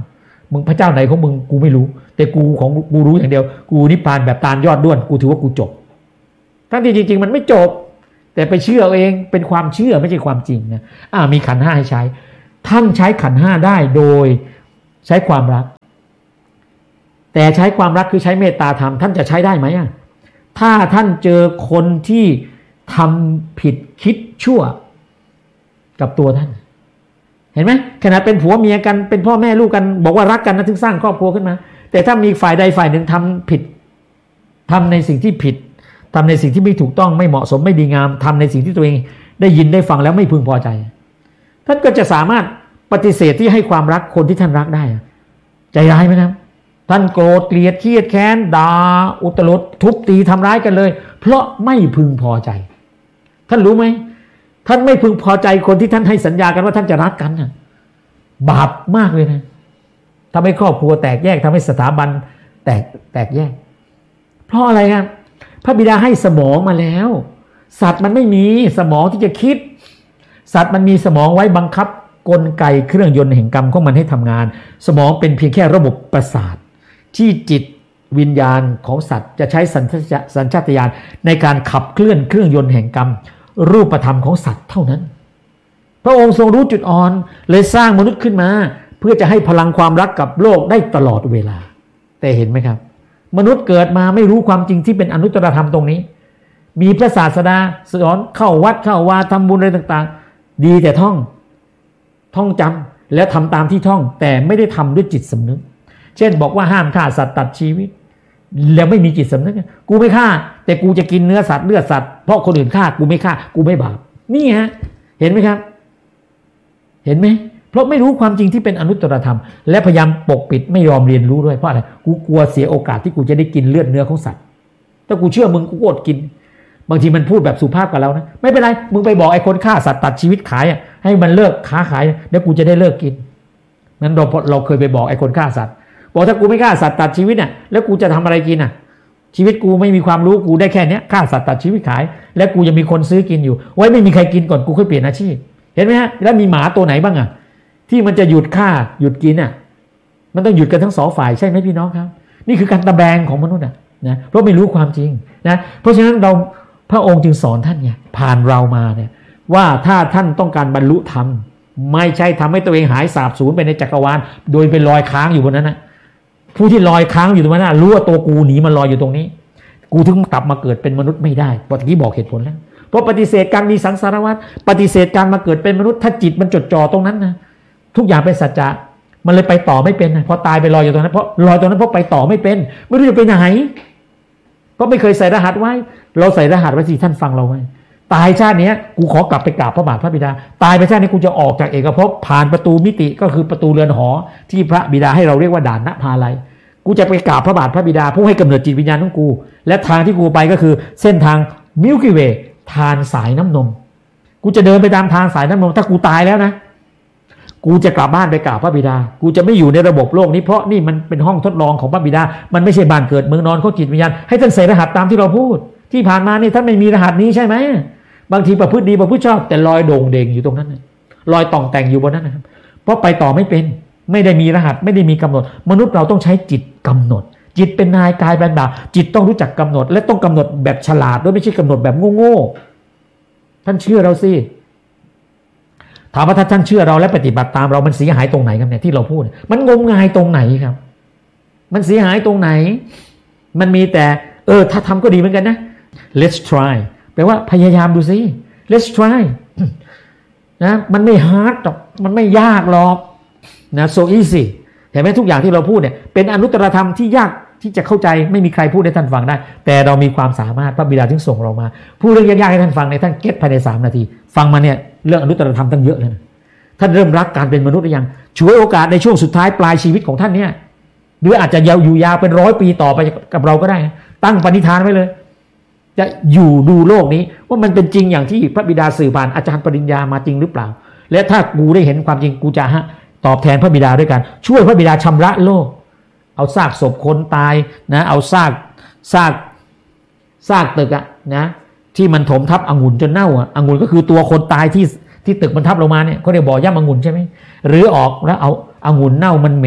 มึงพระเจ้าไหนของมึงกูไม่รู้แต่กูของกูรู้อย่างเดียวกูนิพพานแบบตาลยอดด้วนกูถือว่ากูจบทั้งที่จริงๆมันไม่จบแต่ไปเชื่อเองเป็นความเชื่อไม่ใช่ความจริงนะมีขันธ์ห้าให้ใช้ท่านใช้ขันธ์ห้าได้โดยใช้ความรักแต่ใช้ความรักคือใช้เมตตาธรรมท่านจะใช้ได้ไหมถ้าท่านเจอคนที่ทำผิดคิดชั่วกับตัวท่านเห็นไหมขณะเป็นผัวเมียกันเป็นพ่อแม่ลูกกันบอกว่ารักกันนะถึงสร้างครอบครัวขึ้นมาแต่ถ้ามีฝ่ายใดฝ่ายหนึ่งทำผิดทำในสิ่งที่ผิดทำในสิ่งที่ไม่ถูกต้องไม่เหมาะสมไม่ดีงามทำในสิ่งที่ตัวเองได้ยินได้ฟังแล้วไม่พึงพอใจท่านก็จะสามารถปฏิเสธที่ให้ความรักคนที่ท่านรักได้ใจร้ายไหมครับท่านโกรธเกลียดเครียดแค้นด่าอุตลุดทุบตีทำร้ายกันเลยเพราะไม่พึงพอใจท่านรู้ไหมท่านไม่พึงพอใจคนที่ท่านให้สัญญากันว่าท่านจะรักกันน่ะบาปมากเลยนะทำให้ครอบครัวแตกแยกทำให้สถาบันแตกแยกเพราะอะไรครับพระบิดาให้สมองมาแล้วสัตว์มันไม่มีสมองที่จะคิดสัตว์มันมีสมองไว้บังคับกลไกเครื่องยนต์แห่งกรรมของมันให้ทำงานสมองเป็นเพียงแค่ระบบประสาทที่จิตวิญญาณของสัตว์จะใช้สัญชาตญาณในการขับเคลื่อนเครื่องยนต์แห่งกรรมรูปธรรมของสัตว์เท่านั้นพระองค์ทรงรู้จุดอ่อนเลยสร้างมนุษย์ขึ้นมาเพื่อจะให้พลังความรักกับโลกได้ตลอดเวลาแต่เห็นไหมครับมนุษย์เกิดมาไม่รู้ความจริงที่เป็นอนุตตรธรรมตรงนี้มีพระศาสดาสอนเข้าวัดเข้าวาทำบุญอะไรต่างๆดีแต่ท่องจำแล้วทำตามที่ท่องแต่ไม่ได้ทำด้วยจิตสำนึกเช่นบอกว่าห้ามฆ่าสัตว์ตัดชีวิตแล้วไม่มีจิตสำนึกกูไม่ฆ่าแต่กูจะกินเนื้อสัตว์เลือดสัตว์เพราะคนอื่นฆ่ากูไม่ฆ่ากูไม่บาปนี่ฮะเห็นไหมครับเห็นไหมเพราะไม่รู้ความจริงที่เป็นอนุตตรธรรมและพยายามปกปิดไม่ยอมเรียนรู้ด้วยเพราะอะไรกูกลัวเสียโอกาสที่กูจะได้กินเลือดเนื้อของสัตว์ถ้ากูเชื่อมึงกูอดกินบางทีมันพูดแบบสุภาพกับเรานะไม่เป็นไรมึงไปบอกไอ้คนฆ่าสัตว์ตัดชีวิตขายให้มันเลิกค้าขายแล้วกูจะได้เลิกกินนั้นเราเคยไปบอกไอ้คนฆ่าสัตว์บอกถ้ากูไม่ฆ่าสัตว์ตัดชีวิตเนี่ยแล้วกูจะทำอะไรกินชีวิตกูไม่มีความรู้กูได้แค่นี้ฆ่าสัตว์ตัดชีวิตขายแล้วกูจะมีคนซื้อกินอยู่ไว้ไม่มีใครกินก่อนกูค่อยเปลี่ยนอาชีพเห็นไหมฮะแล้วมีหมาตัวไหนบ้างที่มันจะหยุดฆ่าหยุดกินมันต้องหยุดกันทั้งสองฝ่ายใช่ไหมพี่น้องครับนี่คือการตะแบงของมนุษย์นะเพราะไม่รู้ความจริงนะเพราะฉะนั้นพระองค์จึงสอนท่านไงผ่านเรามาเนี่ยว่าถ้าท่านต้องการบรรลุธรรมไม่ใช่ทำให้ตัวเองหายสาบสูญไปในจักรวาลโดยเป็นลอยค้างอยู่บนนั้นผู้ที่ลอยค้างอยู่ตรงนั้นรู้ว่าตัวกูหนีมันลอยอยู่ตรงนี้กูถึงกลับมาเกิดเป็นมนุษย์ไม่ได้เมื่อกี้บอกเหตุผลแล้วเพราะปฏิเสธการมีสังสารวัฏปฏิเสธการมาเกิดเป็นมนุษย์ถ้าจิตมันจดจ่อตรงนั้นนะทุกอย่างเป็นสัจจะมันเลยไปต่อไม่เป็นพอตายไปลอยอยู่ตรงนั้นเพราะลอยตรงนั้นเพราะไปต่อไม่เป็นไม่รู้จะไปไหนเพราะไม่เคยใส่รหัสไว้เราใส่รหัสไว้สิท่านฟังเราไว้ตายชาตินี้กูขอกลับไปกราบพระบาทพระบิดาตายไปชาตินี้กูจะออกจากเอกภพผ่านประตูมิติก็คือประตูเรือนหอที่พระบิดาให้เราเรียกว่าด่านณภาลัยกูจะไปกราบพระบาทพระบิดาผู้ให้กำเนิดจิตวิญญาณของกูและทางที่กูไปก็คือเส้นทางมิลกี้เวย์ทานสายน้ำนมกูจะเดินไปตามทางสายน้ำนมถ้ากูตายแล้วนะกูจะกลับบ้านไปกราบพระบิดากูจะไม่อยู่ในระบบโลกนี้เพราะนี่มันเป็นห้องทดลองของพระบิดามันไม่ใช่บ้านเกิดเมืองนอนของจิตวิญญาณให้ท่านใส่รหัสตามที่เราพูดที่ผ่านมานี่ท่านไม่มีรหัสนี้ใช่ไหมบางทีประพฤติดีประพฤติชอบแต่ลอยโด่งเด่งอยู่ตรงนั้นลอยต่องแต่งอยู่บนนั้นนะครับเพราะไปต่อไม่เป็นไม่ได้มีรหัสไม่ได้มีกำหนดมนุษย์เราต้องใช้จิตกำหนดจิตเป็นนายกายเป็นบ่าวจิตต้องรู้จักกำหนดและต้องกำหนดแบบฉลาดด้วยไม่ใช่กำหนดแบบโง่ๆท่านเชื่อเราสิถามว่าถ้าท่านเชื่อเราและปฏิบัติตามเรามันเสียหายตรงไหนครับเนี่ยที่เราพูดมันงมงายตรงไหนครับมันเสียหายตรงไหนมันมีแต่ถ้าทำก็ดีเหมือนกันนะ let's try แปลว่าพยายามดูสิ let's try นะมันไม่ hard หรอกมันไม่ยากหรอกนะ so easy เห็นไหมทุกอย่างที่เราพูดเนี่ยเป็นอนุตตรธรรมที่ยากที่จะเข้าใจไม่มีใครพูดให้ท่านฟังได้แต่เรามีความสามารถพระบิดาถึงส่งเรามาพูดเรื่องยากๆให้ท่านฟังในท่านเก็ตภายใน3 นาทีฟังมาเนี่ยเรื่องอนุตตรธรรมตั้งเยอะเลยนะท่านเริ่มรักการเป็นมนุษย์หรือยังช่วยโอกาสในช่วงสุดท้ายปลายชีวิตของท่านเนี่ยหรืออาจจะอยู่ยาวเป็น100 ปีต่อไปกับเราก็ได้ตั้งปณิธานไว้เลยจะอยู่ดูโลกนี้ว่ามันเป็นจริงอย่างที่พระบิดาสื่อผ่านอาจารย์ปริญญามาจริงหรือเปล่าและถ้ากูได้เห็นความจริงกูจะตอบแทนพระบิดาด้วยกันช่วยพระบิดาชำระโลกเอาซากศพคนตายนะเอาซากตึกนะที่มันถมทับองุ่นจนเน่าองุ่นก็คือตัวคนตายที่ตึกมันทับลงมาเนี่ยเขาเรียกบ่อย่ำองุ่นใช่ไหมหรือออกแล้วเอาองุ่นเน่ามันเหม็น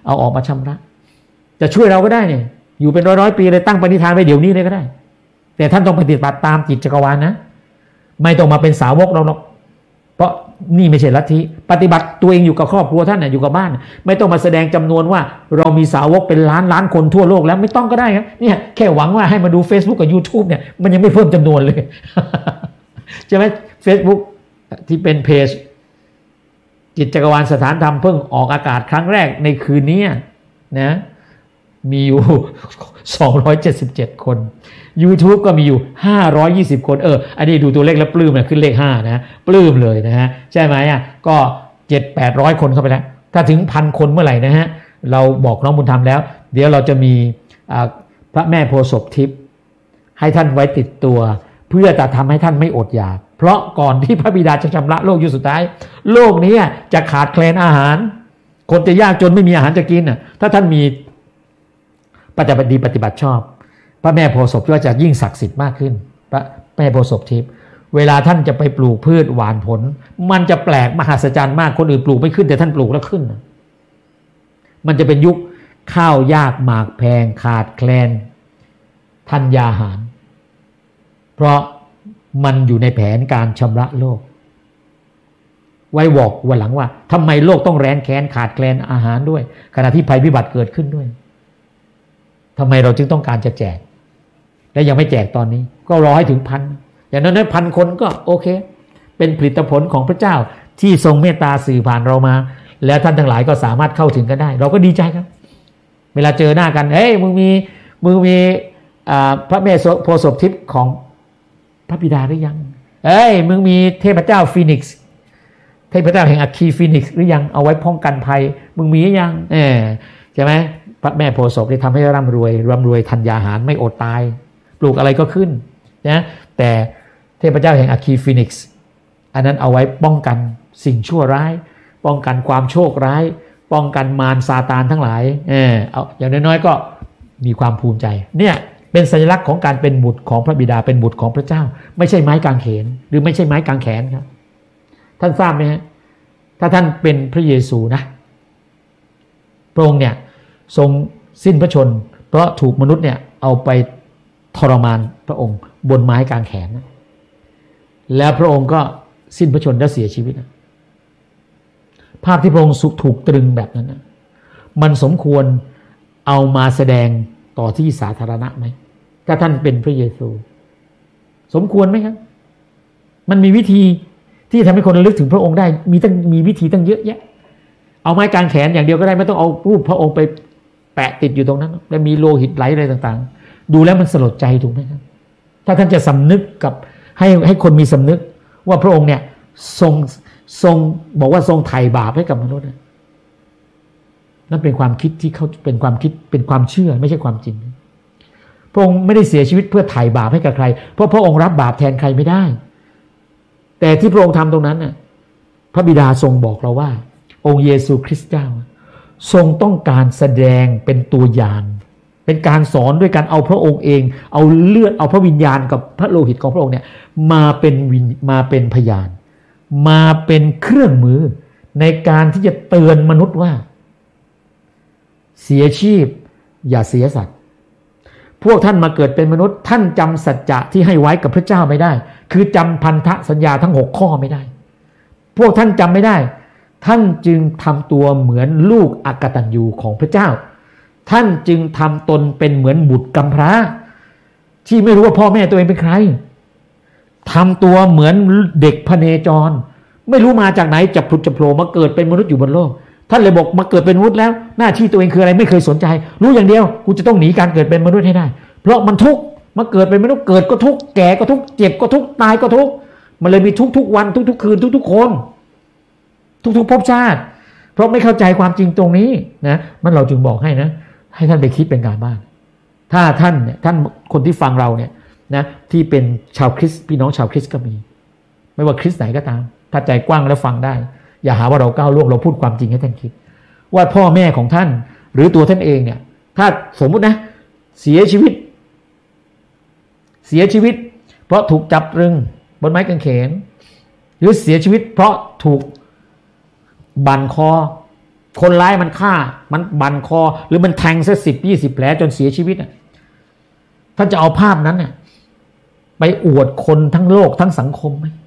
เอาออกมาชำระจะช่วยเราก็ได้เนี่ยอยู่เป็นร้อยปีเลยตั้งปณิธานไว้เดี๋ยวนี้เลยก็ได้แต่ท่านต้องปฏิบัติตามจิตจักรวาลนะไม่ต้องมาเป็นสาวกเราหรอกเพราะนี่ไม่ใช่ลัทธิปฏิบัติตัวเองอยู่กับครอบครัวท่านอยู่กับบ้านไม่ต้องมาแสดงจำนวนว่าเรามีสาวกเป็นล้านคนทั่วโลกแล้วไม่ต้องก็ได้ครับเนี่ยแค่หวังว่าให้มาดู Facebook กับ YouTube เนี่ยมันยังไม่เพิ่มจำนวนเลย ใช่ไหม Facebook ที่เป็นเพจจิตจักรวาลสถานธรรมเพิ่งออกอากาศครั้งแรกในคืนนี้นะมีอยู่277คน YouTube ก็มีอยู่520คนอันนี้ดูตัวเลขแล้วปลื้มนะขึ้นเลข5นะปลื้มเลยนะฮะใช่ไหมก็700-800คนเข้าไปแล้วถ้าถึง 1,000 คนเมื่อไหร่นะฮะเราบอกน้องบุญธรรมแล้วเดี๋ยวเราจะมีพระแม่โพธิ์ศพทิพย์ให้ท่านไว้ติดตัวเพื่อจะทำให้ท่านไม่อดอยากเพราะก่อนที่พระบิดาจะชำระโลกยุคสุดท้ายโลกนี้จะขาดแคลนอาหารคนจะยากจนไม่มีอาหารจะกินถ้าท่านมีปฏิบัติชอบพระแม่โพธิ์ศพก็จะยิ่งศักดิ์สิทธิ์มากขึ้นพระแม่โพธิ์ศพทิพย์เวลาท่านจะไปปลูกพืชหว่านผลมันจะแปลกมหัศจรรย์มากคนอื่นปลูกไม่ขึ้นแต่ท่านปลูกแล้วขึ้นมันจะเป็นยุคข้าวยากหมากแพงขาดแคลนธัญญาหารเพราะมันอยู่ในแผนการชำระโลกไว้บอกวันหลังว่าทำไมโลกต้องแร้นแค้นขาดแคลนอาหารด้วยขณะที่ภัยพิบัติเกิดขึ้นด้วยทำไมเราจึงต้องการจะแจกและยังไม่แจกตอนนี้ก็รอให้ถึง1,000อย่างนั้น1,000 คนก็โอเคเป็นผลิตผลของพระเจ้าที่ทรงเมตตาสื่อผ่านเรามาแล้วท่านทั้งหลายก็สามารถเข้าถึงกันได้เราก็ดีใจครับเวลาเจอหน้ากันเฮ้ยมึงมีพระแม่โพธิ์ศพทิพย์ของพระบิดาหรือยังเอ้ยมึงมีเทพเจ้าฟีนิกซ์เทพเจ้าแห่งอัคคีฟีนิกซ์หรือยังเอาไว้ป้องกันภัยมึงมีหรือยังใช่ไหมพระแม่โพธิ์ศพที่ทำให้ร่ำรวยธัญญาหารไม่อดตายปลูกอะไรก็ขึ้นนะแต่เทพเจ้าแห่งอัคคีฟีนิกซ์อันนั้นเอาไว้ป้องกันสิ่งชั่วร้ายป้องกันความโชคร้ายป้องกันมารซาตานทั้งหลายเอาอย่างน้อยๆก็มีความภูมิใจเนี่ยเป็นสัญลักษณ์ของการเป็นบุตรของพระบิดาเป็นบุตรของพระเจ้าไม่ใช่ไม้กางเขนหรือไม่ใช่ไม้กางแขนครับท่านทราบไหมฮะถ้าท่านเป็นพระเยซูนะพระองค์เนี่ยทรงสิ้นพระชนเพราะถูกมนุษย์เนี่ยเอาไปทรมานพระองค์บนไม้กางแขนแล้วพระองค์ก็สิ้นพระชนและเสียชีวิตภาพที่พระองค์ถูกตรึงแบบนั้นมันสมควรเอามาแสดงต่อที่สาธารณะไหมถ้าท่านเป็นพระเยซูสมควรไหมครับมันมีวิธีที่ทำให้คนระลึกถึงพระองค์ได้มีวิธีตั้งเยอะแยะเอาไม้กางแขนอย่างเดียวก็ได้ไม่ต้องเอารูปพระองค์ไปแปะติดอยู่ตรงนั้นแล้วมีโลหิตไหลอะไรต่างๆดูแล้วมันสลดใจถูกไหมครับถ้าท่านจะสำนึกกับให้คนมีสำนึกว่าพระองค์เนี่ยทรงบอกว่าทรงไถ่บาปให้กับมนุษย์นั่นเป็นความคิดที่เขาเป็นความคิดเป็นความเชื่อไม่ใช่ความจริงพระองค์ไม่ได้เสียชีวิตเพื่อไถ่บาปให้กับใครเพราะพระองค์รับบาปแทนใครไม่ได้แต่ที่พระองค์ทำตรงนั้นน่ะพระบิดาทรงบอกเราว่าองค์เยซูคริสต์เจ้าทรงต้องการแสดงเป็นตัวอย่างเป็นการสอนด้วยการเอาพระองค์เองเอาเลือดเอาพระวิญญาณกับพระโลหิตของพระองค์เนี่ยมาเป็นพยานมาเป็นเครื่องมือในการที่จะเตือนมนุษย์ว่าเสียชีพอย่าเสียสัตว์พวกท่านมาเกิดเป็นมนุษย์ท่านจำสัจจะที่ให้ไว้กับพระเจ้าไม่ได้คือจำพันธสัญญาทั้ง6ข้อไม่ได้พวกท่านจำไม่ได้ท่านจึงทำตัวเหมือนลูกอกตัญญูของพระเจ้าท่านจึงทำตนเป็นเหมือนบุตรกำพร้าที่ไม่รู้ว่าพ่อแม่ตัวเองเป็นใครทำตัวเหมือนเด็กพเนจรไม่รู้มาจากไหนจับผุดจับโผล่มาเกิดเป็นมนุษย์อยู่บนโลกท่านเลยบอกมาเกิดเป็นมนุษย์แล้วหน้าที่ตัวเองคืออะไรไม่เคยสนใจรู้อย่างเดียวกูจะต้องหนีการเกิดเป็นมนุษย์ให้ได้เพราะมันทุกข์มาเกิดเป็นมนุษย์เกิดก็ทุกข์แก่ก็ทุกข์เจ็บก็ทุกข์ตายก็ทุกข์มันเลยมีทุกวันทุกคืนทุกคนทุกภพชาติเพราะไม่เข้าใจความจริงตรงนี้นะมันเราจึงบอกให้ท่านไปคิดเป็นการบ้านถ้าท่านเนี่ยท่านคนที่ฟังเราเนี่ยนะที่เป็นชาวคริสต์พี่น้องชาวคริสต์ก็มีไม่ว่าคริสต์ไหนก็ตามถ้าใจกว้างแล้วฟังได้อย่าหาว่าเราก้าวล่วงเราพูดความจริงให้ท่านคิดว่าพ่อแม่ของท่านหรือตัวท่านเองเนี่ยถ้าสมมุตินะเสียชีวิตเพราะถูกจับตรึงบนไม้กางเขนหรือเสียชีวิตเพราะถูกบั่นคอคนร้ายมันฆ่ามันบั่นคอหรือมันแทงซะ10-20 แผลจนเสียชีวิตท่านจะเอาภาพนั้นเนี่ยไปอวดคนทั้งโลกทั้งสังคมไหม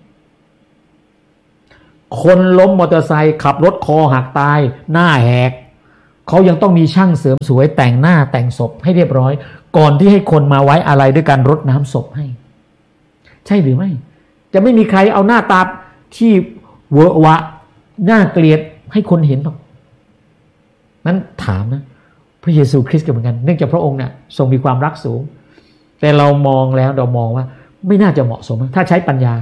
คนล้มมอเตอร์ไซค์ขับรถคอหักตายหน้าแหกเขายังต้องมีช่างเสริมสวยแต่งหน้าแต่งศพให้เรียบร้อยก่อนที่ให้คนมาไว้อาลัยด้วยการรดน้ำศพให้ใช่หรือไม่จะไม่มีใครเอาหน้าตาที่เวอะวะน่าเกลียดให้คนเห็นหรอกนั้นถามนะพระเยซูคริสต์ก็เหมือนกันเนื่องจากพระองค์เนี่ยทรงมีความรักสูงแต่เรามองแล้วเรามองว่าไม่น่าจะเหมาะสมถ้าใช้ปัญญา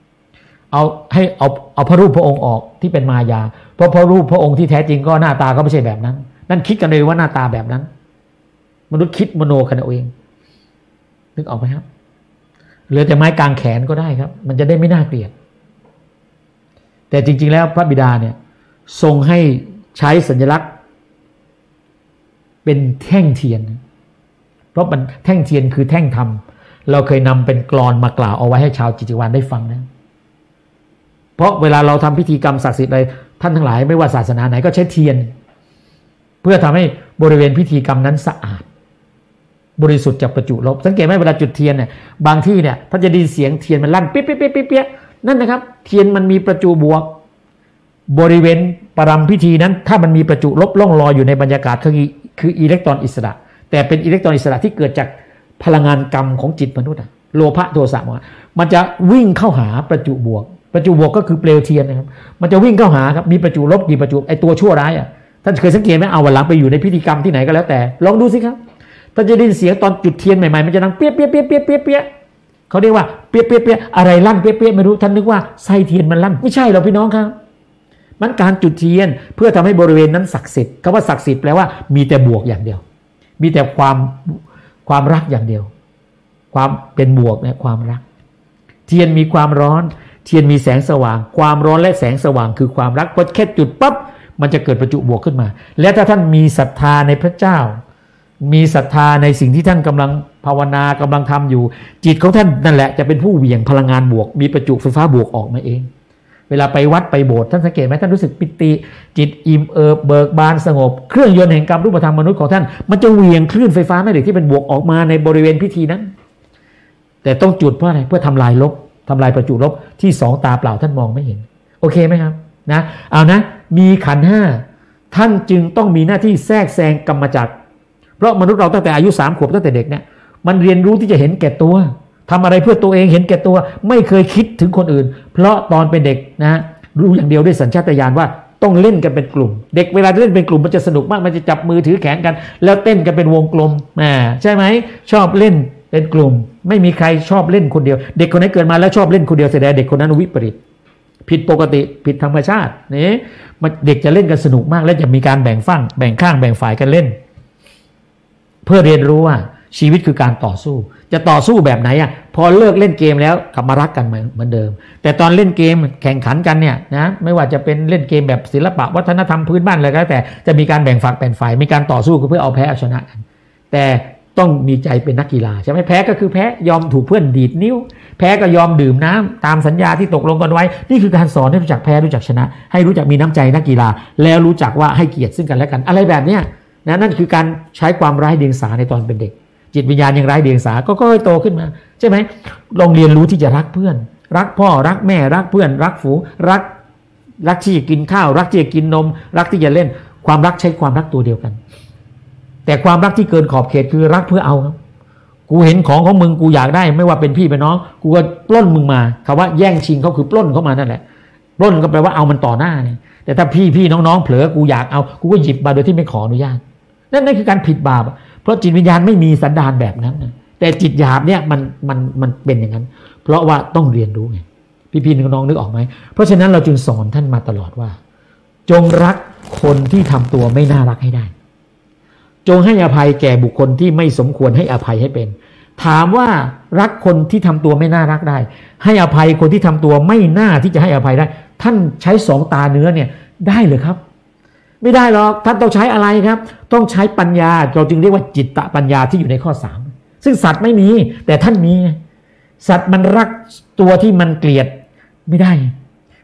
เอาพระรูปพระองค์ออกที่เป็นมายาเพราะพระรูปพระองค์ที่แท้จริงก็หน้าตาก็ไม่ใช่แบบนั้นนั่นคิดกันเลยว่าหน้าตาแบบนั้นมนุษย์คิดมโนกันเอาเองนึกออกไหมครับเหลือแต่ไม้กางแขนก็ได้ครับมันจะได้ไม่น่าเกลียดแต่จริงๆแล้วพระบิดาเนี่ยทรงให้ใช้สัญลักษณ์เป็นแท่งเทียนเพราะมันแท่งเทียนคือแท่งธรรมเราเคยนำเป็นกลอนมากล่าวเอาไว้ให้ชาวจิตติวานได้ฟังนะเพราะเวลาเราทำพิธีกรรมศักดิ์สิทธิ์อะไรท่านทั้งหลายไม่ว่าศาสนาไหนก็ใช้เทียนเพื่อทำให้บริเวณพิธีกรรมนั้นสะอาดบริสุทธิ์จากประจุลบสังเกตไหมเวลาจุดเทียนเนี่ยบางที่เนี่ยท่านจะได้เสียงเทียนมันลั่นเปี้ยเปี้ยเปี้ยเปี้ยนั่นนะครับเทียนมันมีประจุบวกบริเวณประรำพิธีนั้นถ้ามันมีประจุลบล่องลอยอยู่ในบรรยากาศคืออิเล็กตรอนอิสระแต่เป็นอิเล็กตรอนอิสระที่เกิดจากพลังงานกรรมของจิตมนุษย์โลภะโทสะโมหะมันจะวิ่งเข้าหาประจุบวกก็คือเปลวเทียนนะครับมันจะวิ่งเข้าหาครับมีประจุลบกี่ประจุไอตัวชั่วร้ายท่านเคยสังเกตไหมเอาวันหลังไปอยู่ในพิธีกรรมที่ไหนก็แล้วแต่ลองดูสิครับท่านจะได้ยินเสียงตอนจุดเทียนใหม่ๆมันจะดังเปี้ยเปี้ยเปี้ยเปี้ยเปี้ยเปี้ยเขาเรียกว่าเปี้ยเปี้ยเปี้ยอะไรลั่นเปี้ยเปี้ยไม่รู้ท่านนึกว่าไส้เทียนมันลั่นไม่ใช่หรอกพี่น้องครับมันการจุดเทียนเพื่อทำให้บริเวณนั้นศักดิ์สิทธิ์คำว่าศักดิ์สิทธิ์แปลว่ามีแต่บวกอย่างเดียวมีแต่ความรักอย่างเดียวความเป็นบวกเนี่ยความรักเทียนมีความร้อนเทียนมีแสงสว่างความร้อนและแสงสว่างคือความรักพอแค่จุดปั๊บมันจะเกิดประจุบวกขึ้นมาและถ้าท่านมีศรัทธาในพระเจ้ามีศรัทธาในสิ่งที่ท่านกำลังภาวนากำลังทำอยู่จิตของท่านนั่นแหละจะเป็นผู้เหวี่ยงพลังงานบวกมีประจุไฟฟ้าบวกออกมาเองเวลาไปวัดไปโบสถ์ท่านสังเกตไหมท่านรู้สึกปิติจิตอิ่มเอิบเบิกบานสงบเครื่องยนต์แห่งกรรมรูปธรรมมนุษย์ของท่านมันจะเหวี่ยงคลื่นไฟฟ้าแม่เหล็กที่เป็นบวกออกมาในบริเวณพิธีนั้นแต่ต้องจุดเพราะอะไรเพื่อทำลายลบทำลายประจุลบที่สองตาเปล่าท่านมองไม่เห็นโอเคไหมครับนะเอานะมีขันธ์ห้าท่านจึงต้องมีหน้าที่แทรกแซงกรรมจักรเพราะมนุษย์เราตั้งแต่อายุ3 ขวบตั้งแต่เด็กเนี่ยมันเรียนรู้ที่จะเห็นแก่ตัวทำอะไรเพื่อตัวเองเห็นแก่ตัวไม่เคยคิดถึงคนอื่นเพราะตอนเป็นเด็กนะรู้อย่างเดียวด้วยสัญชาตญาณว่าต้องเล่นกันเป็นกลุ่มเด็กเวลาเล่นเป็นกลุ่มมันจะสนุกมากมันจะจับมือถือแขนกันแล้วเต้นกันเป็นวงกลมใช่ไหมชอบเล่นเป็นกลุ่มไม่มีใครชอบเล่นคนเดียวเด็กคนไหนเกิดมาแล้วชอบเล่นคนเดียวแสดงเด็กคนนั้นวิปริตผิดปกติผิดธรรมชาตินี่เด็กจะเล่นกันสนุกมากและจะมีการแบ่งฝั่งแบ่งข้างแบ่งฝ่ายกันเล่นเพื่อเรียนรู้ว่าชีวิตคือการต่อสู้จะต่อสู้แบบไหนพอเลิกเล่นเกมแล้วกลับมารักกันเหมือนเดิมแต่ตอนเล่นเกมแข่งขันกันเนี่ยนะไม่ว่าจะเป็นเล่นเกมแบบศิลปะวัฒนธรรมพื้นบ้านอะไรก็แล้วแต่จะมีการแบ่งฝักแบ่งฝ่ายมีการต่อสู้เพื่อเอาแพ้เอาชนะกันแต่ต้องมีใจเป็นนักกีฬาใช่ไหมแพ้ก็คือแพ้ยอมถูกเพื่อนดีดนิ้วแพ้ก็ยอมดื่มน้ำตามสัญญาที่ตกลงกันไว้นี่คือการสอนให้รู้จักแพ้รู้จักชนะให้รู้จักมีน้ำใจนักกีฬาแล้วรู้จักว่าให้เกียรติซึ่งกันและกันอะไรแบบเนี้ยนะนั่นคือการใช้ความไร้เดียงสาในตอนเป็นเด็กจิตวิญญาณยังไร้เดียงสาก็ค่อยโตขึ้นมาใช่ไหมลองเรียนรู้ที่จะรักเพื่อนรักพ่อรักแม่รักเพื่อนรักฝูงรักที่จะกินข้าวรักที่จะกินนมรักที่จะเล่นความรักใช้ความรักตัวเดียวกันแต่ความรักที่เกินขอบเขตคือรักเพื่อเอาครับกูเห็นของมึงกูอยากได้ไม่ว่าเป็นพี่เป็นน้องกูก็ปล้นมึงมาคำว่าแย่งชิงเขาคือปล้นเข้ามานั่นแหละปล้นก็แปลว่าเอามันต่อหน้าเนี่ยแต่ถ้าพี่น้องเผลอกูอยากเอากูก็หยิบมาโดยที่ไม่ขออนุญาตนั่นคือการผิดบาปเพราะจิตวิญญาณไม่มีสันดานแบบนั้นแต่จิตหยาบเนี่ยมันเป็นอย่างนั้นเพราะว่าต้องเรียนรู้ไงพี่น้องนึกออกไหมเพราะฉะนั้นเราจึงสอนท่านมาตลอดว่าจงรักคนที่ทำตัวไม่น่ารักให้ได้จงให้อภัยแก่บุคคลที่ไม่สมควรให้อภัยให้เป็นถามว่ารักคนที่ทำตัวไม่น่ารักได้ให้อภัยคนที่ทำตัวไม่น่าที่จะให้อภัยได้ท่านใช้สองตาเนื้อเนี่ยได้เลยครับไม่ได้หรอกท่านต้องใช้อะไรครับต้องใช้ปัญญาเราจึงเรียกว่าจิตตปัญญาที่อยู่ในข้อ3ซึ่งสัตว์ไม่มีแต่ท่านมีสัตว์มันรักตัวที่มันเกลียดไม่ได้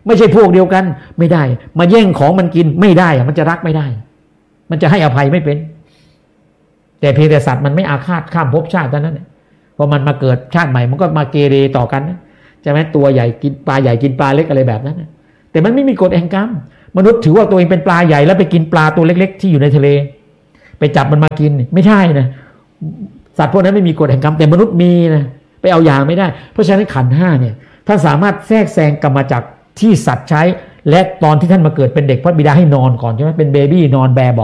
ไม่ใช่พวกเดียวกันไม่ได้มาแย่งของมันกินไม่ได้มันจะรักไม่ได้มันจะให้อภัยไม่เป็นแต่เพียงแต่สัตว์มันไม่อาฆาตข้ามภพชาติเท่านั้นพอมันมาเกิดชาติใหม่มันก็มาเกเรต่อกันใช่ไหมตัวใหญ่กินปลาใหญ่กินปลาเล็กอะไรแบบนั้นแต่มันไม่มีกฎแห่งกรรมมนุษย์ถือว่าตัวเองเป็นปลาใหญ่แล้วไปกินปลาตัวเล็กๆที่อยู่ในทะเลไปจับมันมากินไม่ใช่นะสัตว์พวกนั้นไม่มีกฎแห่งกรรมแต่มนุษย์มีนะไปเอาอย่างไม่ได้เพราะฉะนั้นขันธ์ห้าเนี่ยท่านสามารถแทรกแซงกรรมจักรที่สัตว์ใช้และตอนที่ท่านมาเกิดเป็นเด็กพระบิดาให้นอนก่อนใช่ไหมเป็นเบบี้นอนแบเบาะ